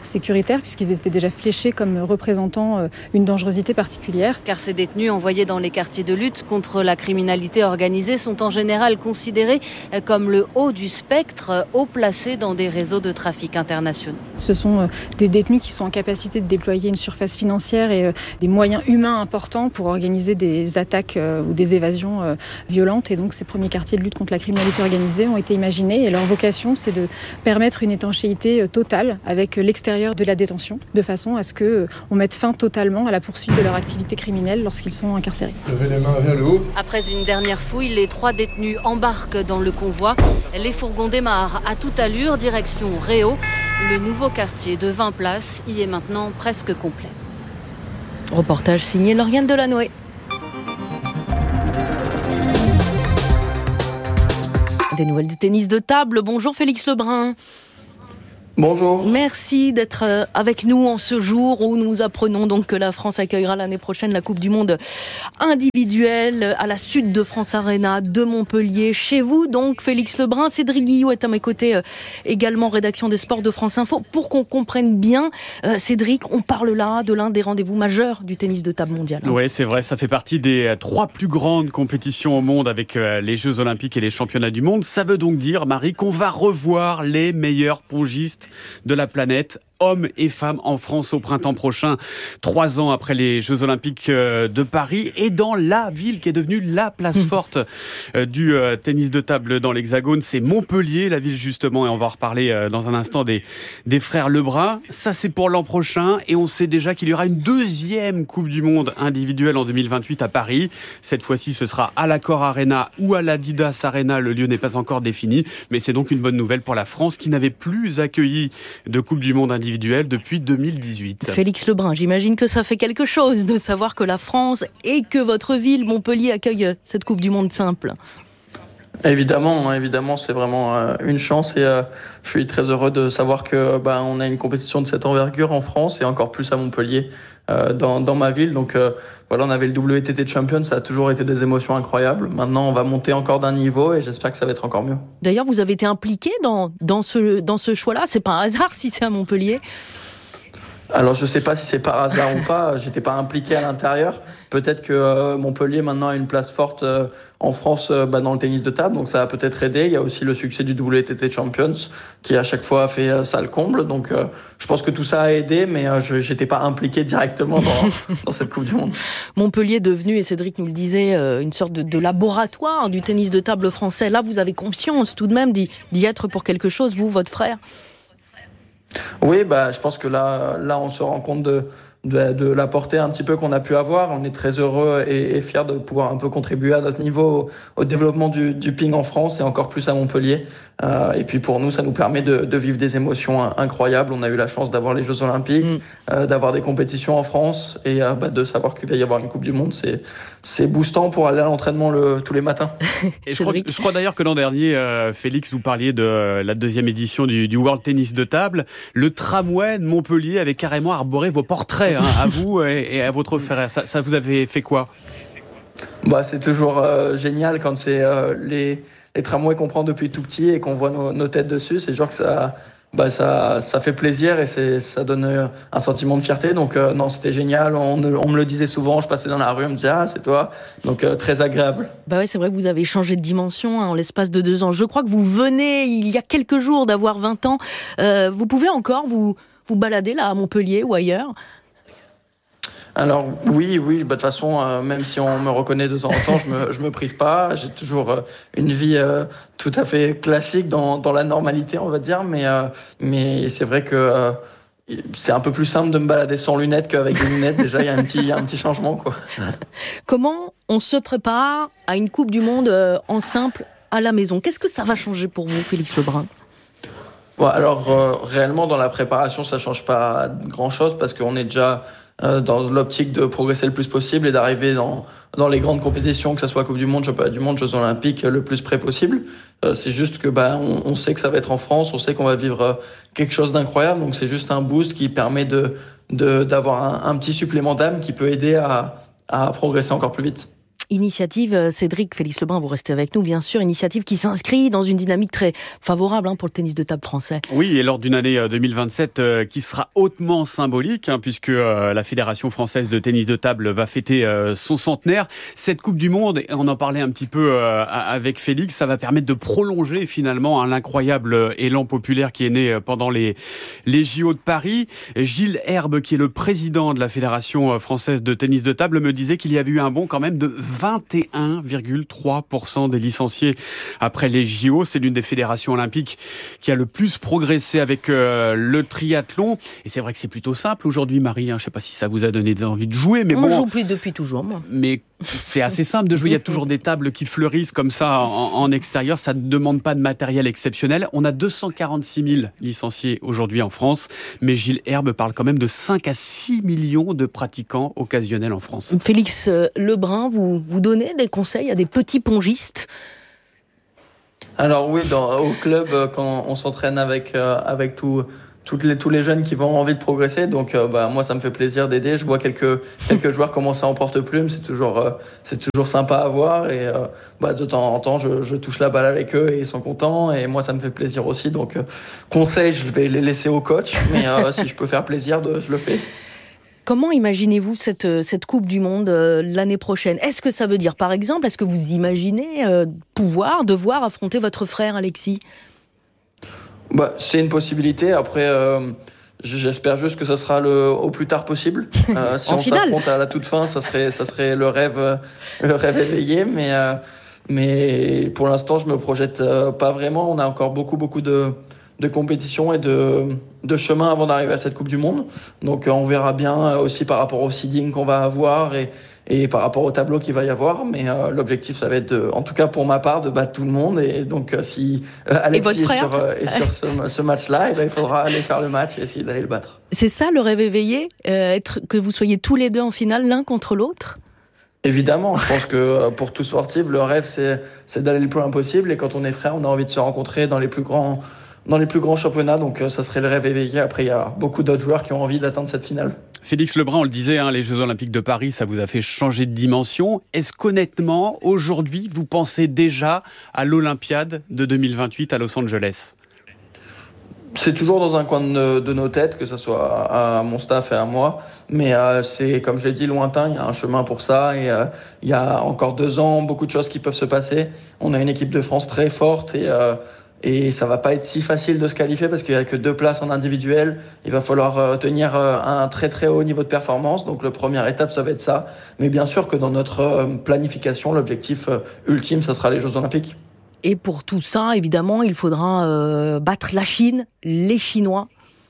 sécuritaires puisqu'ils étaient déjà fléchés comme représentant une dangerosité particulière. Car ces détenus envoyés dans les quartiers de lutte contre la criminalité organisée sont en général considérés comme le haut du spectre, haut placé dans des réseaux de trafic internationaux. Ce sont des détenus qui sont en capacité de déployer une surface financière et des moyens humains importants pour organiser des attaques ou des évasions violentes. Et donc ces premiers quartiers de lutte contre la criminalité organisée ont été imaginés et leur vocation c'est de permettre une étanchéité totale avec l'extérieur de la détention, de façon à ce qu'on mette fin totalement à la poursuite de leur activité criminelle lorsqu'ils sont incarcérés. Levez les mains vers le haut. Après une dernière fouille, les 3 détenus embarquent dans le convoi. Les fourgons démarrent à toute allure, direction Réau. Le nouveau quartier de 20 places y est maintenant presque complet. Reportage signé Lauriane Delanoë. Des nouvelles du tennis de table. Bonjour Félix Lebrun. Bonjour. Merci d'être avec nous en ce jour où nous apprenons donc que la France accueillera l'année prochaine la Coupe du Monde individuelle à la Sud de France Arena de Montpellier. Chez vous donc, Félix Lebrun, Cédric Guillot est à mes côtés, également rédaction des sports de France Info. Pour qu'on comprenne bien, Cédric, on parle là de l'un des rendez-vous majeurs du tennis de table mondial. Oui, c'est vrai, ça fait partie des 3 plus grandes compétitions au monde avec les Jeux Olympiques et les Championnats du Monde. Ça veut donc dire, Marie, qu'on va revoir les meilleurs pongistes de la planète, hommes et femmes en France au printemps prochain, 3 ans après les Jeux Olympiques de Paris, et dans la ville qui est devenue la place forte du tennis de table dans l'Hexagone, c'est Montpellier, la ville justement, et on va en reparler dans un instant des frères Lebrun. Ça c'est pour l'an prochain, et on sait déjà qu'il y aura une 2e Coupe du Monde individuelle en 2028 à Paris. Cette fois-ci, ce sera à l'Accor Arena ou à l'Adidas Arena, le lieu n'est pas encore défini, mais c'est donc une bonne nouvelle pour la France qui n'avait plus accueilli de Coupe du Monde individuelle depuis 2018. Félix Lebrun, j'imagine que ça fait quelque chose de savoir que la France et que votre ville, Montpellier, accueille cette Coupe du Monde simple. Évidemment, c'est vraiment une chance et je suis très heureux de savoir que on a une compétition de cette envergure en France et encore plus à Montpellier, dans ma ville. Donc voilà, on avait le WTT Champions, ça a toujours été des émotions incroyables. Maintenant, on va monter encore d'un niveau et j'espère que ça va être encore mieux. D'ailleurs, vous avez été impliqué dans ce choix-là. C'est pas un hasard si c'est à Montpellier. Alors je sais pas si c'est par hasard ou pas, j'étais pas impliqué à l'intérieur. Peut-être que Montpellier maintenant a une place forte en France dans le tennis de table, donc ça va peut-être aider. Il y a aussi le succès du WTT Champions qui à chaque fois a fait ça le comble. Donc je pense que tout ça a aidé, mais j'étais pas impliqué directement dans cette Coupe du Monde. Montpellier devenu, et Cédric nous le disait, une sorte de laboratoire du tennis de table français. Là, vous avez conscience tout de même d'y être pour quelque chose, vous, votre frère? Oui, je pense que là, on se rend compte de la portée un petit peu qu'on a pu avoir. On est très heureux et fiers de pouvoir un peu contribuer à notre niveau au développement du ping en France et encore plus à Montpellier. Et puis pour nous, ça nous permet de vivre des émotions incroyables. On a eu la chance d'avoir les Jeux Olympiques, d'avoir des compétitions en France et de savoir qu'il va y avoir une Coupe du Monde. C'est boostant pour aller à l'entraînement tous les matins. Et je crois d'ailleurs que l'an dernier, Félix, vous parliez de la 2e édition du World Tennis de table. Le tramway de Montpellier avait carrément arboré vos portraits, à vous et à votre frère. Ça vous avait fait quoi? C'est toujours génial quand c'est les tramways qu'on prend depuis tout petit et qu'on voit nos têtes dessus. C'est sûr que ça fait plaisir et ça donne un sentiment de fierté. Donc non, c'était génial. On me le disait souvent. Je passais dans la rue, on me disait c'est toi. Donc très agréable. Ouais, c'est vrai que vous avez changé de dimension en l'espace de 2 ans. Je crois que vous venez il y a quelques jours d'avoir 20 ans. Vous pouvez encore vous balader là à Montpellier ou ailleurs? Alors oui, de toute façon, même si on me reconnaît de temps en temps, je me prive pas. J'ai toujours une vie tout à fait classique dans la normalité, on va dire. Mais c'est vrai que c'est un peu plus simple de me balader sans lunettes qu'avec des lunettes. Déjà, il y a un petit changement, quoi. Comment on se prépare à une Coupe du Monde en simple à la maison? Qu'est-ce que ça va changer pour vous, Félix Lebrun? Alors réellement, dans la préparation, ça change pas grand-chose parce qu'on est déjà dans l'optique de progresser le plus possible et d'arriver dans les grandes compétitions, que ce soit Coupe du Monde, Championnat du Monde, Jeux Olympiques, le plus près possible. C'est juste que on sait que ça va être en France, on sait qu'on va vivre quelque chose d'incroyable, donc c'est juste un boost qui permet d'avoir un petit supplément d'âme qui peut aider à progresser encore plus vite. Initiative, Cédric, Félix Lebrun, vous restez avec nous bien sûr, initiative qui s'inscrit dans une dynamique très favorable pour le tennis de table français. Oui, et lors d'une année 2027 qui sera hautement symbolique, puisque la Fédération française de tennis de table va fêter son centenaire. Cette Coupe du Monde, et on en parlait un petit peu avec Félix, ça va permettre de prolonger finalement l'incroyable élan populaire qui est né pendant les JO de Paris. Gilles Herbe, qui est le président de la Fédération française de tennis de table, me disait qu'il y avait eu un bond quand même de 21,3% des licenciés après les JO. C'est l'une des fédérations olympiques qui a le plus progressé avec le triathlon. Et c'est vrai que c'est plutôt simple aujourd'hui, Marie. Je ne sais pas si ça vous a donné envie de jouer, mais on joue plus depuis toujours, moi. Mais c'est assez simple de jouer. Il y a toujours des tables qui fleurissent comme ça en extérieur. Ça ne demande pas de matériel exceptionnel. On a 246 000 licenciés aujourd'hui en France, mais Gilles Herbe parle quand même de 5 à 6 millions de pratiquants occasionnels en France. Félix Lebrun, vous donnez des conseils à des petits pongistes? Alors oui, au club, quand on s'entraîne avec tous les jeunes qui vont envie de progresser, donc moi ça me fait plaisir d'aider. Je vois quelques joueurs commencer en porte-plume, c'est toujours sympa à voir, et de temps en temps je touche la balle avec eux et ils sont contents, et moi ça me fait plaisir aussi. Donc conseil, je vais les laisser au coach, mais si je peux faire plaisir, je le fais. Comment imaginez-vous cette Coupe du Monde l'année prochaine? Est-ce que ça veut dire, par exemple, est-ce que vous imaginez devoir affronter votre frère Alexis? C'est une possibilité. Après, j'espère juste que ça sera au plus tard possible. Si on s'affronte à la toute fin, ça serait le rêve éveillé. Mais pour l'instant, je me projette pas vraiment. On a encore beaucoup de compétitions et de chemin avant d'arriver à cette Coupe du Monde. Donc on verra bien aussi par rapport au seeding qu'on va avoir et par rapport au tableau qu'il va y avoir. Mais l'objectif, ça va être, en tout cas pour ma part, de battre tout le monde. Et donc si Alexis est sur ce match-là, il faudra aller faire le match et essayer d'aller le battre. C'est ça le rêve éveillé, que vous soyez tous les deux en finale, l'un contre l'autre? Évidemment, je pense que pour tout sportif, le rêve, c'est d'aller le plus loin possible. Et quand on est frère, on a envie de se rencontrer dans les plus grands championnats, donc ça serait le rêve éveillé. Après, il y a beaucoup d'autres joueurs qui ont envie d'atteindre cette finale. Félix Lebrun, on le disait, les Jeux Olympiques de Paris, ça vous a fait changer de dimension. Est-ce qu'honnêtement, aujourd'hui, vous pensez déjà à l'Olympiade de 2028 à Los Angeles? C'est toujours dans un coin de nos têtes, que ce soit à mon staff et à moi. Mais c'est, comme je l'ai dit, lointain. Il y a un chemin pour ça. Et il y a encore 2 ans, beaucoup de choses qui peuvent se passer. On a une équipe de France très forte et ça va pas être si facile de se qualifier parce qu'il y a que 2 places en individuel. Il va falloir tenir un très très haut niveau de performance. Donc la première étape, ça va être ça. Mais bien sûr que dans notre planification, l'objectif ultime, ça sera les Jeux Olympiques. Et pour tout ça, évidemment, il faudra battre la Chine, les Chinois.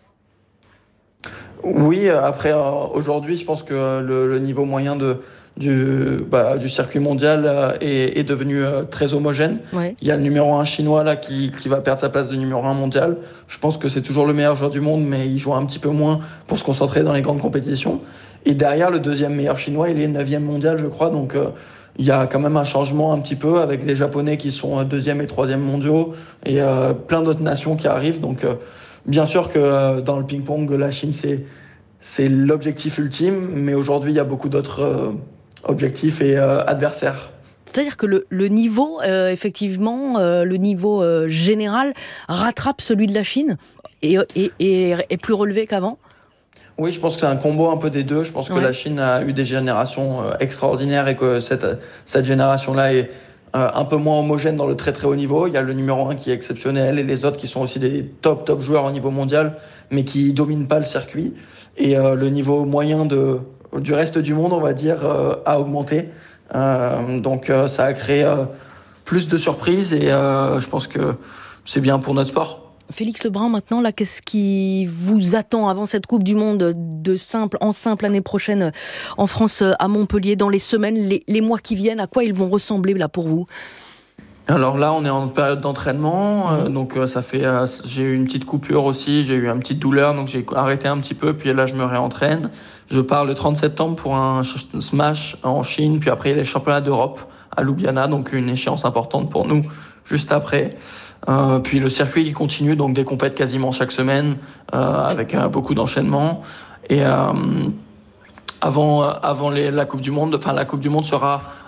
Oui, après, aujourd'hui, je pense que le niveau moyen du circuit mondial est devenu très homogène. Ouais. Il y a le numéro 1 chinois là qui va perdre sa place de numéro 1 mondial. Je pense que c'est toujours le meilleur joueur du monde, mais il joue un petit peu moins pour se concentrer dans les grandes compétitions. Et derrière, le deuxième meilleur chinois, il est 9e mondial, je crois. Donc, il y a quand même un changement un petit peu avec des Japonais qui sont 2e et 3e mondiaux et plein d'autres nations qui arrivent. Donc, bien sûr que dans le ping-pong, la Chine, c'est l'objectif ultime. Mais aujourd'hui, il y a beaucoup d'autres objectifs et adversaires. C'est-à-dire que le niveau, effectivement, le niveau général rattrape celui de la Chine et est plus relevé qu'avant? Oui, je pense que c'est un combo un peu des deux. Je pense que la Chine a eu des générations extraordinaires et que cette génération-là est un peu moins homogène dans le très très haut niveau. Il y a le numéro 1 qui est exceptionnel et les autres qui sont aussi des top joueurs au niveau mondial, mais qui dominent pas le circuit. Et le niveau moyen du reste du monde, on va dire, a augmenté. Donc ça a créé plus de surprises et je pense que c'est bien pour notre sport. Félix Lebrun, maintenant, là, qu'est-ce qui vous attend avant cette Coupe du Monde en simple l'année prochaine en France, à Montpellier, dans les semaines, les mois qui viennent? À quoi ils vont ressembler là pour vous? Alors là, on est en période d'entraînement, donc ça fait. J'ai eu une petite coupure aussi, j'ai eu une petite douleur, donc j'ai arrêté un petit peu, puis là je me réentraîne. Je pars le 30 septembre pour un smash en Chine, puis après les championnats d'Europe à Ljubljana, donc une échéance importante pour nous juste après. Puis le circuit qui continue, donc des compètes quasiment chaque semaine, avec beaucoup d'enchaînements. Et avant la Coupe du Monde, la Coupe du Monde sera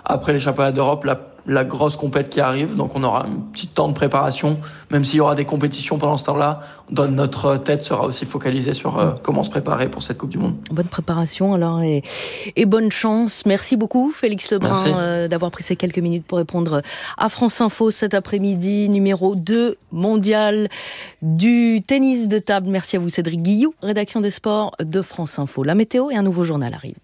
après les championnats d'Europe, la grosse compète qui arrive. Donc on aura un petit temps de préparation, même s'il y aura des compétitions pendant ce temps-là. Notre tête sera aussi focalisée sur comment se préparer pour cette Coupe du Monde. Bonne préparation alors et bonne chance. Merci beaucoup Félix Lebrun d'avoir pris ces quelques minutes pour répondre à France Info cet après-midi. Numéro 2 mondial du tennis de table. Merci à vous Cédric Guillou, rédaction des sports de France Info. La météo et un nouveau journal arrivent.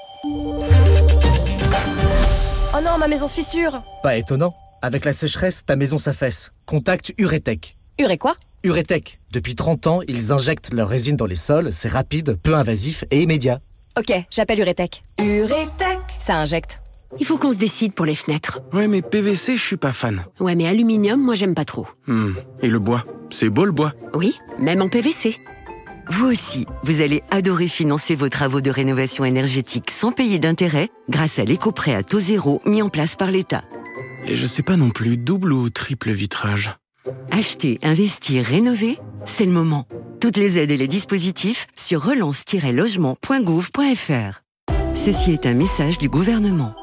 Oh non, ma maison se fissure. Pas étonnant. Avec la sécheresse, ta maison s'affaisse. Contacte Uretech. Uré quoi ? Uretech. Depuis 30 ans, ils injectent leur résine dans les sols. C'est rapide, peu invasif et immédiat. Ok, j'appelle Uretech. Uretech. Ça injecte. Il faut qu'on se décide pour les fenêtres. Ouais, mais PVC, je suis pas fan. Ouais, mais aluminium, moi j'aime pas trop. Et le bois ? C'est beau le bois ? Oui, même en PVC. Vous aussi, vous allez adorer financer vos travaux de rénovation énergétique sans payer d'intérêt grâce à l'éco-prêt à taux zéro mis en place par l'État. Et je sais pas non plus, double ou triple vitrage ? Acheter, investir, rénover, c'est le moment. Toutes les aides et les dispositifs sur relance-logement.gouv.fr. Ceci est un message du gouvernement.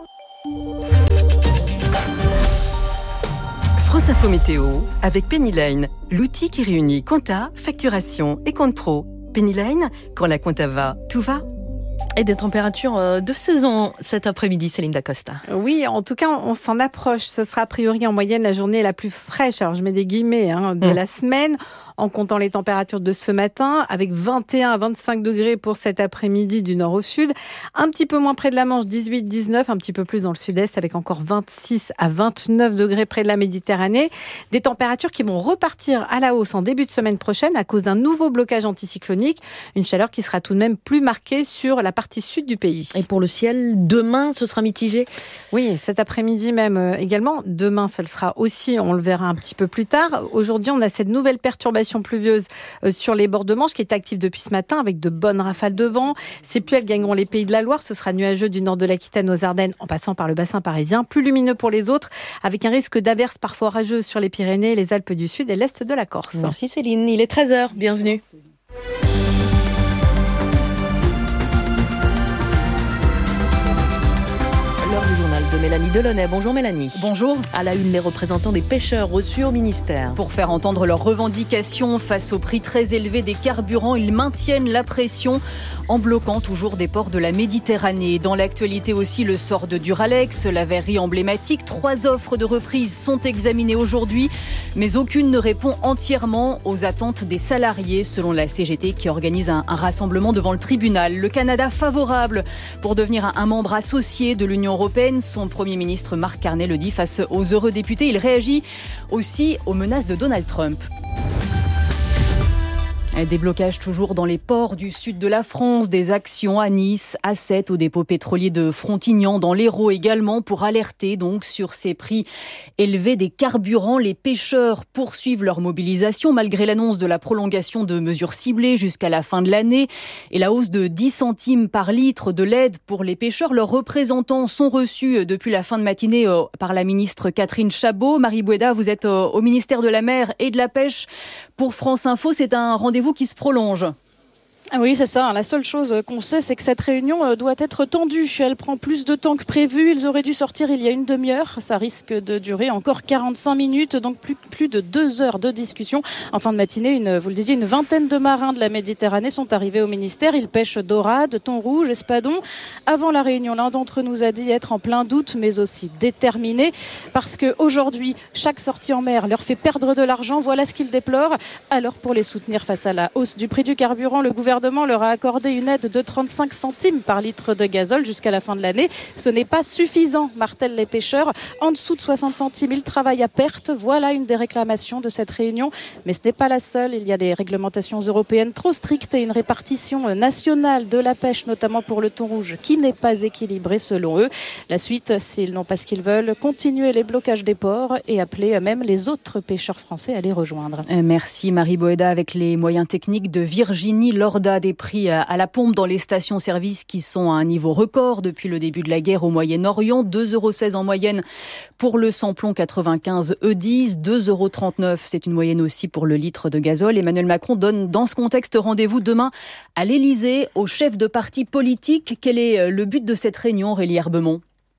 France Info Météo avec Penny Lane, l'outil qui réunit compta, facturation et compte pro. Penny Lane, quand la compta va, tout va. Et des températures de saison cet après-midi, Céline Dacosta. Oui, en tout cas, on s'en approche. Ce sera a priori en moyenne la journée la plus fraîche, alors je mets des guillemets, de la semaine, en comptant les températures de ce matin, avec 21 à 25 degrés pour cet après-midi du nord au sud. Un petit peu moins près de la Manche, 18-19, un petit peu plus dans le sud-est, avec encore 26 à 29 degrés près de la Méditerranée. Des températures qui vont repartir à la hausse en début de semaine prochaine à cause d'un nouveau blocage anticyclonique. Une chaleur qui sera tout de même plus marquée sur la partie sud du pays. Et pour le ciel, demain, ce sera mitigé ? Oui, cet après-midi même également. Demain, ça le sera aussi, on le verra un petit peu plus tard. Aujourd'hui, on a cette nouvelle perturbation pluvieuse sur les bords de Manche qui est active depuis ce matin avec de bonnes rafales de vent. Ces pluies, elles gagneront les Pays de la Loire. Ce sera nuageux du nord de l'Aquitaine aux Ardennes en passant par le bassin parisien. Plus lumineux pour les autres avec un risque d'averses parfois orageuses sur les Pyrénées, les Alpes du Sud et l'Est de la Corse. Merci Céline. Il est 13h. Bienvenue. L'heure du journal de Mélanie Delaunay. Bonjour Mélanie. Bonjour. À la une, les représentants des pêcheurs reçus au ministère. Pour faire entendre leurs revendications face au prix très élevé des carburants, ils maintiennent la pression en bloquant toujours des ports de la Méditerranée. Dans l'actualité aussi, le sort de Duralex, la verrerie emblématique. 3 offres de reprise sont examinées aujourd'hui, mais aucune ne répond entièrement aux attentes des salariés, selon la CGT qui organise un rassemblement devant le tribunal. Le Canada favorable pour devenir un membre associé de l'Union européenne. Son Premier ministre Mark Carney le dit face aux eurodéputés. Il réagit aussi aux menaces de Donald Trump. Des blocages toujours dans les ports du sud de la France, des actions à Nice, à Sète, au dépôt pétrolier de Frontignan, dans l'Hérault également, pour alerter donc sur ces prix élevés des carburants. Les pêcheurs poursuivent leur mobilisation malgré l'annonce de la prolongation de mesures ciblées jusqu'à la fin de l'année et la hausse de 10 centimes par litre de l'aide pour les pêcheurs. Leurs représentants sont reçus depuis la fin de matinée par la ministre Catherine Chabot. Marie Boueda, vous êtes au ministère de la Mer et de la Pêche. Pour France Info, c'est un rendez-vous qui se prolonge. Oui, c'est ça. La seule chose qu'on sait, c'est que cette réunion doit être tendue. Elle prend plus de temps que prévu. Ils auraient dû sortir il y a une demi-heure. Ça risque de durer encore 45 minutes, donc plus de 2 heures de discussion. En fin de matinée, vous le disiez, une vingtaine de marins de la Méditerranée sont arrivés au ministère. Ils pêchent dorade, thon rouge, espadon. Avant la réunion, l'un d'entre eux nous a dit être en plein doute, mais aussi déterminé, parce qu'aujourd'hui, chaque sortie en mer leur fait perdre de l'argent. Voilà ce qu'ils déplorent. Alors, pour les soutenir face à la hausse du prix du carburant, le gouvernement leur a accordé une aide de 35 centimes par litre de gazole jusqu'à la fin de l'année. Ce n'est pas suffisant, martèlent les pêcheurs. En dessous de 60 centimes, ils travaillent à perte. Voilà une des réclamations de cette réunion. Mais ce n'est pas la seule. Il y a des réglementations européennes trop strictes et une répartition nationale de la pêche, notamment pour le thon rouge, qui n'est pas équilibrée selon eux. La suite, s'ils n'ont pas ce qu'ils veulent, continuer les blocages des ports et appeler même les autres pêcheurs français à les rejoindre. Merci Marie Boueda avec les moyens techniques de Virginie Lorda. Des prix à la pompe dans les stations-service qui sont à un niveau record depuis le début de la guerre au Moyen-Orient. 2,16 € en moyenne pour le samplon 95 E10, 2,39 €. C'est une moyenne aussi pour le litre de gazole. Emmanuel Macron donne dans ce contexte rendez-vous demain à l'Elysée aux chefs de partis politiques. Quel est le but de cette réunion, Aurélie Herbemont ?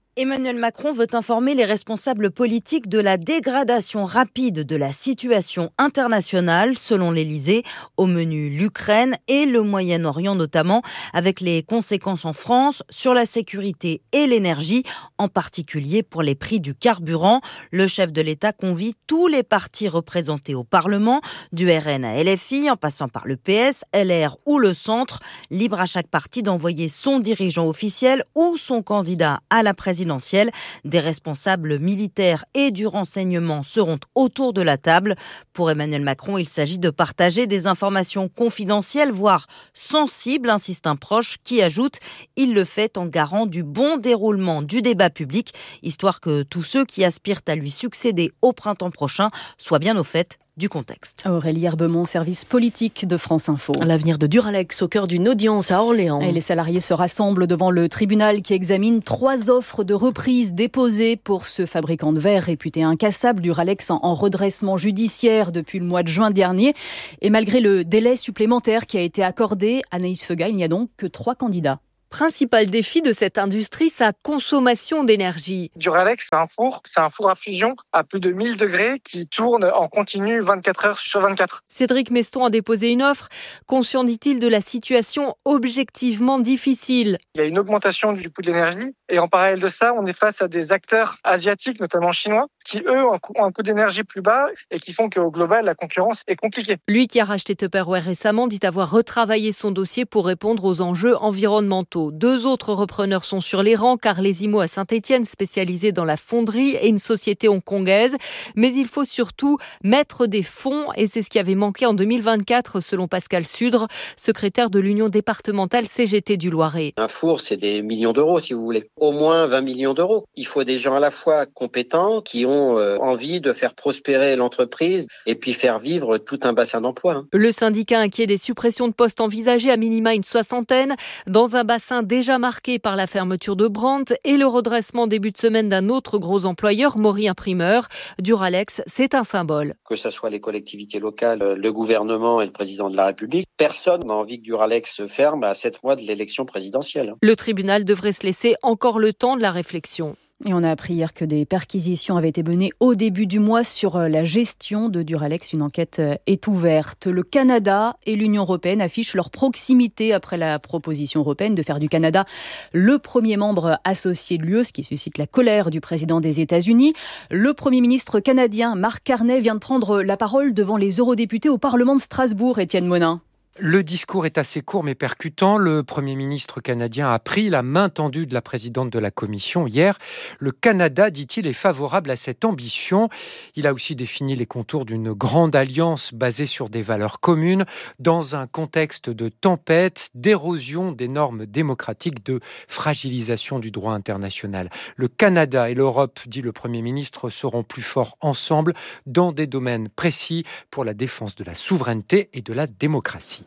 Emmanuel Macron veut informer les responsables politiques de la dégradation rapide de la situation internationale, selon l'Élysée. Au menu, l'Ukraine et le Moyen-Orient notamment, avec les conséquences en France sur la sécurité et l'énergie, en particulier pour les prix du carburant. Le chef de l'État convie tous les partis représentés au Parlement, du RN à LFI, en passant par le PS, LR ou le Centre. Libre à chaque parti d'envoyer son dirigeant officiel ou son candidat à la présidentielle. Des responsables militaires et du renseignement seront autour de la table. Pour Emmanuel Macron, il s'agit de partager des informations confidentielles, voire sensibles, insiste un proche qui ajoute « Il le fait en garant du bon déroulement du débat public, histoire que tous ceux qui aspirent à lui succéder au printemps prochain soient bien au fait du contexte. » Aurélie Herbemont, service politique de France Info. L'avenir de Duralex au cœur d'une audience à Orléans. Et les salariés se rassemblent devant le tribunal qui examine 3 offres de reprise déposées pour ce fabricant de verre réputé incassable. Duralex en redressement judiciaire depuis le mois de juin dernier. Et malgré le délai supplémentaire qui a été accordé, Anaïs Feuga, il n'y a donc que 3 candidats. Principal défi de cette industrie, sa consommation d'énergie. Duralex, c'est un four à fusion à plus de 1000 degrés qui tourne en continu 24 heures sur 24. Cédric Meston a déposé une offre, conscient, dit-il, de la situation objectivement difficile. Il y a une augmentation du coût de l'énergie et en parallèle de ça, on est face à des acteurs asiatiques, notamment chinois, qui eux ont un coût d'énergie plus bas et qui font qu'au global, la concurrence est compliquée. Lui qui a racheté Tupperware récemment dit avoir retravaillé son dossier pour répondre aux enjeux environnementaux. 2 autres repreneurs sont sur les rangs, Carlesimo à Saint-Étienne, spécialisé dans la fonderie, et une société hongkongaise. Mais il faut surtout mettre des fonds et c'est ce qui avait manqué en 2024 selon Pascal Sudre, secrétaire de l'Union départementale CGT du Loiret. Un four, c'est des millions d'euros si vous voulez. Au moins 20 millions d'euros. Il faut des gens à la fois compétents qui ont envie de faire prospérer l'entreprise et puis faire vivre tout un bassin d'emploi. Le syndicat inquiet des suppressions de postes envisagées, à minima une 60aine, dans un bassin déjà marqué par la fermeture de Brandt et le redressement début de semaine d'un autre gros employeur, Maury Imprimeur. Duralex, c'est un symbole. Que ce soit les collectivités locales, le gouvernement et le président de la République, personne n'a envie que Duralex se ferme à 7 mois de l'élection présidentielle. Le tribunal devrait se laisser encore le temps de la réflexion. Et on a appris hier que des perquisitions avaient été menées au début du mois sur la gestion de Duralex. Une enquête est ouverte. Le Canada et l'Union européenne affichent leur proximité après la proposition européenne de faire du Canada le premier membre associé de l'UE, ce qui suscite la colère du président des États-Unis. Le Premier ministre canadien Mark Carney vient de prendre la parole devant les eurodéputés au Parlement de Strasbourg, Étienne Monin. Le discours est assez court mais percutant. Le Premier ministre canadien a pris la main tendue de la présidente de la Commission hier. Le Canada, dit-il, est favorable à cette ambition. Il a aussi défini les contours d'une grande alliance basée sur des valeurs communes dans un contexte de tempête, d'érosion des normes démocratiques, de fragilisation du droit international. Le Canada et l'Europe, dit le Premier ministre, seront plus forts ensemble dans des domaines précis pour la défense de la souveraineté et de la démocratie.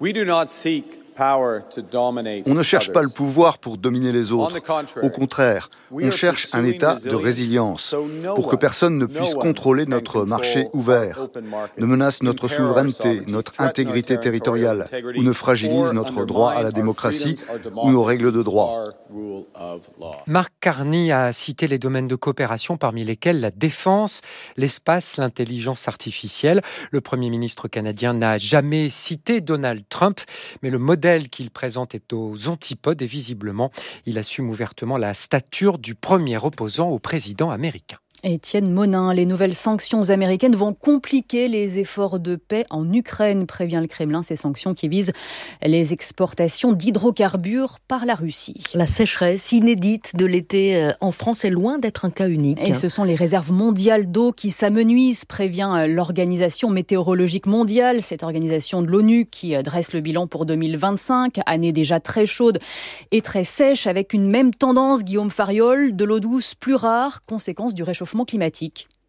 On ne cherche pas le pouvoir pour dominer les autres. Au contraire, on cherche un état de résilience pour que personne ne puisse contrôler notre marché ouvert, ne menace notre souveraineté, notre intégrité territoriale ou ne fragilise notre droit à la démocratie ou nos règles de droit. Mark Carney a cité les domaines de coopération parmi lesquels la défense, l'espace, l'intelligence artificielle. Le Premier ministre canadien n'a jamais cité Donald Trump, mais le modèle qu'il présente est aux antipodes et visiblement, il assume ouvertement la stature du premier opposant au président américain. Étienne Monin, les nouvelles sanctions américaines vont compliquer les efforts de paix en Ukraine, prévient le Kremlin. Ces sanctions qui visent les exportations d'hydrocarbures par la Russie. La sécheresse inédite de l'été en France est loin d'être un cas unique. Et ce sont les réserves mondiales d'eau qui s'amenuisent, prévient l'Organisation météorologique mondiale, cette organisation de l'ONU qui dresse le bilan pour 2025, année déjà très chaude et très sèche, avec une même tendance, Guillaume Fariol, de l'eau douce plus rare, conséquence du réchauffement climatique.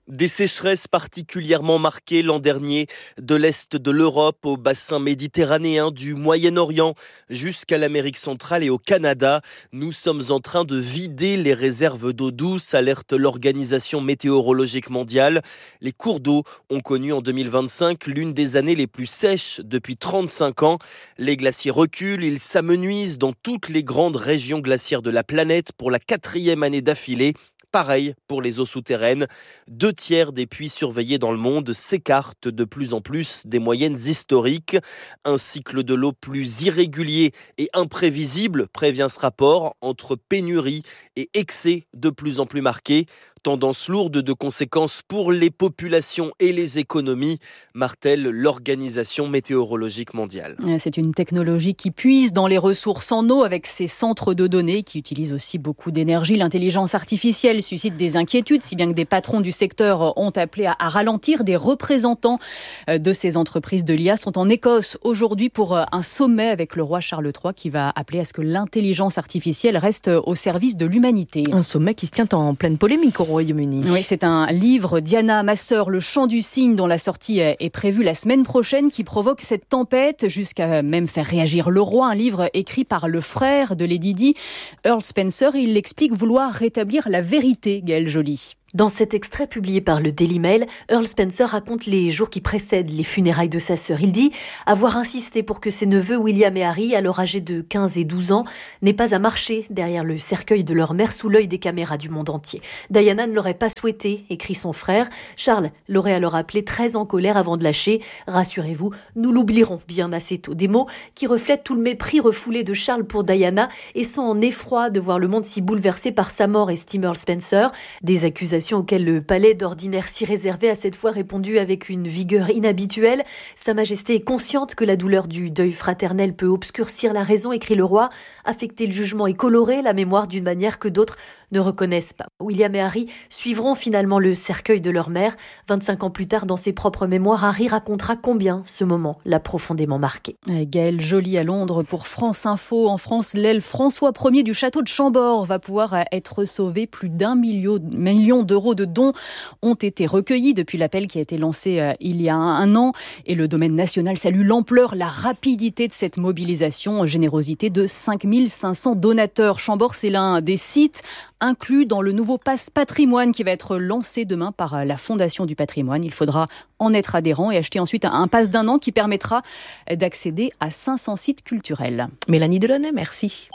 Des sécheresses particulièrement marquées l'an dernier, de l'Est de l'Europe au bassin méditerranéen, du Moyen-Orient jusqu'à l'Amérique centrale et au Canada. Nous sommes en train de vider les réserves d'eau douce, alerte l'Organisation météorologique mondiale. Les cours d'eau ont connu en 2025 l'une des années les plus sèches depuis 35 ans. Les glaciers reculent, ils s'amenuisent dans toutes les grandes régions glaciaires de la planète pour la 4e année d'affilée. Pareil pour les eaux souterraines. 2/3 des puits surveillés dans le monde s'écartent de plus en plus des moyennes historiques. Un cycle de l'eau plus irrégulier et imprévisible prévient ce rapport, entre pénurie et excès de plus en plus marqués. Tendance lourde de conséquences pour les populations et les économies, martèle l'Organisation météorologique mondiale. C'est une technologie qui puise dans les ressources en eau avec ses centres de données qui utilisent aussi beaucoup d'énergie. L'intelligence artificielle suscite des inquiétudes, si bien que des patrons du secteur ont appelé à ralentir. Des représentants de ces entreprises de l'IA sont en Écosse aujourd'hui pour un sommet avec le roi Charles III qui va appeler à ce que l'intelligence artificielle reste au service de l'humanité. Un sommet qui se tient en pleine polémique au Royaume-Uni. Oui, c'est un livre, Diana, ma sœur, le chant du cygne, dont la sortie est prévue la semaine prochaine, qui provoque cette tempête jusqu'à même faire réagir le roi. Un livre écrit par le frère de Lady Di, Earl Spencer. Il explique vouloir rétablir la vérité, Gaëlle Joly. Dans cet extrait publié par le Daily Mail, Earl Spencer raconte les jours qui précèdent les funérailles de sa sœur. Il dit avoir insisté pour que ses neveux William et Harry, alors âgés de 15 et 12 ans, n'aient pas à marcher derrière le cercueil de leur mère sous l'œil des caméras du monde entier. Diana ne l'aurait pas souhaité, écrit son frère. Charles l'aurait alors appelé très en colère avant de lâcher « Rassurez-vous, nous l'oublierons bien assez tôt ». Des mots qui reflètent tout le mépris refoulé de Charles pour Diana et son effroi de voir le monde si bouleversé par sa mort, estime Earl Spencer. Des accusations auxquelles le palais, d'ordinaire si réservé, a cette fois répondu avec une vigueur inhabituelle. Sa Majesté est consciente que la douleur du deuil fraternel peut obscurcir la raison, écrit le roi, affecter le jugement et colorer la mémoire d'une manière que d'autres ne reconnaissent pas. William et Harry suivront finalement le cercueil de leur mère. 25 ans plus tard, dans ses propres mémoires, Harry racontera combien ce moment l'a profondément marqué. Gaëlle Joly à Londres pour France Info. En France, l'aile François Ier du château de Chambord va pouvoir être sauvé. Plus d'1 million d'euros de dons ont été recueillis depuis l'appel qui a été lancé il y a un an. Et le domaine national salue l'ampleur, la rapidité de cette mobilisation. Générosité de 5500 donateurs. Chambord, c'est l'un des sites inclus dans le nouveau pass patrimoine qui va être lancé demain par la Fondation du patrimoine. Il faudra en être adhérent et acheter ensuite un pass d'1 an qui permettra d'accéder à 500 sites culturels. Mélanie Delaunay, merci.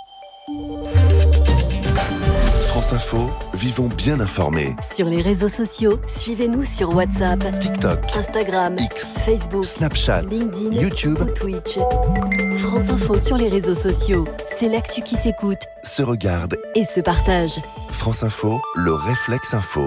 France Info, vivons bien informés. Sur les réseaux sociaux, suivez-nous sur WhatsApp, TikTok, Instagram, X, Facebook, Snapchat, LinkedIn, YouTube ou Twitch. France Info sur les réseaux sociaux, c'est l'actu qui s'écoute, se regarde et se partage. France Info, le réflexe info.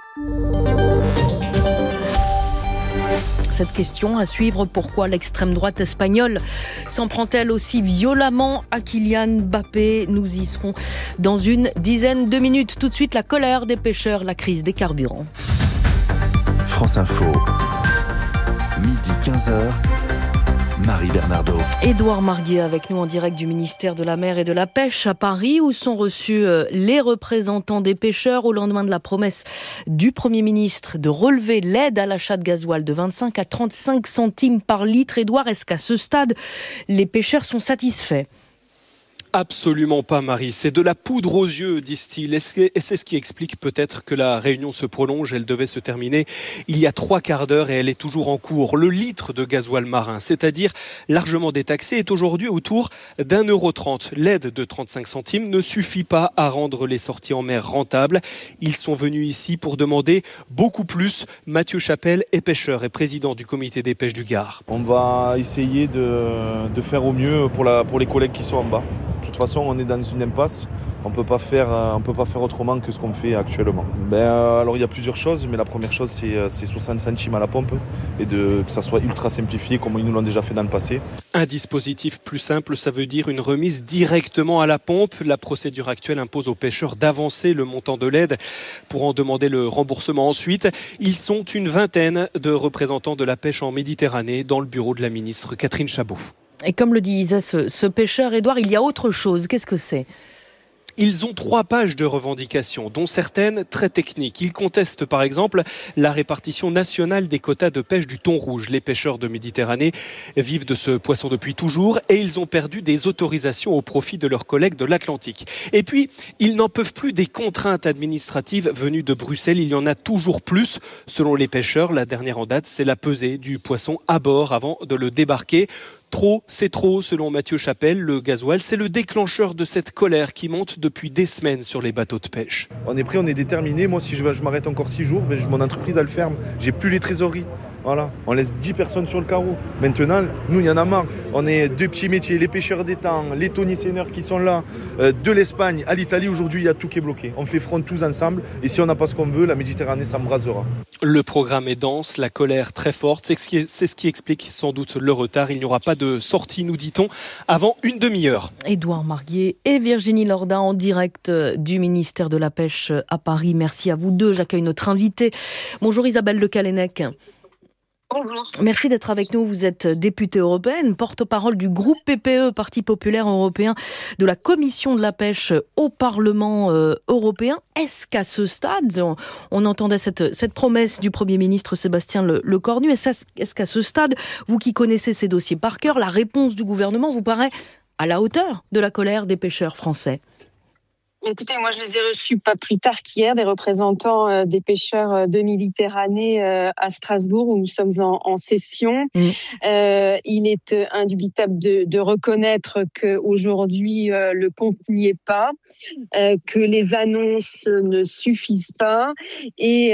Cette question à suivre, pourquoi l'extrême droite espagnole s'en prend-elle aussi violemment à Kylian Mbappé? Nous y serons dans une dizaine de minutes. Tout de suite, la colère des pêcheurs, la crise des carburants. France Info, midi 15h. Marie Bernardo. Édouard Marguet avec nous en direct du ministère de la Mer et de la Pêche à Paris où sont reçus les représentants des pêcheurs au lendemain de la promesse du Premier ministre de relever l'aide à l'achat de gasoil de 25 à 35 centimes par litre. Édouard, est-ce qu'à ce stade, les pêcheurs sont satisfaits ? Absolument pas, Marie. C'est de la poudre aux yeux, disent-ils. Et c'est ce qui explique peut-être que la réunion se prolonge. Elle devait se terminer il y a 3/4 d'heure et elle est toujours en cours. Le litre de gasoil marin, c'est-à-dire largement détaxé, est aujourd'hui autour d'1,30 €. L'aide de 35 centimes ne suffit pas à rendre les sorties en mer rentables. Ils sont venus ici pour demander beaucoup plus. Mathieu Chapelle est pêcheur et président du comité des pêches du Gard. On va essayer de faire au mieux pour les collègues qui sont en bas. De toute façon, on est dans une impasse. On peut pas faire autrement que ce qu'on fait actuellement. Alors il y a plusieurs choses, mais la première chose c'est 60 centimes à la pompe et que ça soit ultra simplifié comme ils nous l'ont déjà fait dans le passé. Un dispositif plus simple, ça veut dire une remise directement à la pompe. La procédure actuelle impose aux pêcheurs d'avancer le montant de l'aide pour en demander le remboursement ensuite. Ils sont une vingtaine de représentants de la pêche en Méditerranée dans le bureau de la ministre Catherine Chabot. Et comme le disait ce pêcheur, Édouard, il y a autre chose. Qu'est-ce que c'est ? Ils ont 3 pages de revendications, dont certaines très techniques. Ils contestent par exemple la répartition nationale des quotas de pêche du thon rouge. Les pêcheurs de Méditerranée vivent de ce poisson depuis toujours et ils ont perdu des autorisations au profit de leurs collègues de l'Atlantique. Et puis, ils n'en peuvent plus des contraintes administratives venues de Bruxelles. Il y en a toujours plus. Selon les pêcheurs, la dernière en date, c'est la pesée du poisson à bord avant de le débarquer. Trop, c'est trop, selon Mathieu Chapelle. Le gasoil, c'est le déclencheur de cette colère qui monte depuis des semaines sur les bateaux de pêche. On est prêt, on est déterminé. Moi, si je m'arrête encore 6 jours, mon entreprise, elle ferme. J'ai plus les trésoreries. Voilà, on laisse 10 personnes sur le carreau. Maintenant, nous, il y en a marre. On est 2 petits métiers, les pêcheurs d'étang, les tonniers-seineurs qui sont là, de l'Espagne à l'Italie. Aujourd'hui, il y a tout qui est bloqué. On fait front tous ensemble et si on n'a pas ce qu'on veut, la Méditerranée s'embrasera. Le programme est dense, la colère très forte. C'est ce qui explique sans doute le retard. Il n'y aura pas de sortie, nous dit-on, avant une demi-heure. Édouard Marguier et Virginie Lorda en direct du ministère de la Pêche à Paris. Merci à vous deux. J'accueille notre invitée. Bonjour Isabelle Le Callennec. Bonjour. Merci d'être avec nous. Vous êtes députée européenne, porte-parole du groupe PPE, Parti populaire européen, de la Commission de la pêche au Parlement européen. Est-ce qu'à ce stade, on entendait cette promesse du Premier ministre Sébastien Lecornu, est-ce qu'à ce stade, vous qui connaissez ces dossiers par cœur, la réponse du gouvernement vous paraît à la hauteur de la colère des pêcheurs français ? Écoutez, moi je les ai reçus pas plus tard qu'hier, des représentants des pêcheurs de Méditerranée à Strasbourg où nous sommes en session. Il est indubitable de reconnaître qu'aujourd'hui le compte n'y est pas, que les annonces ne suffisent pas et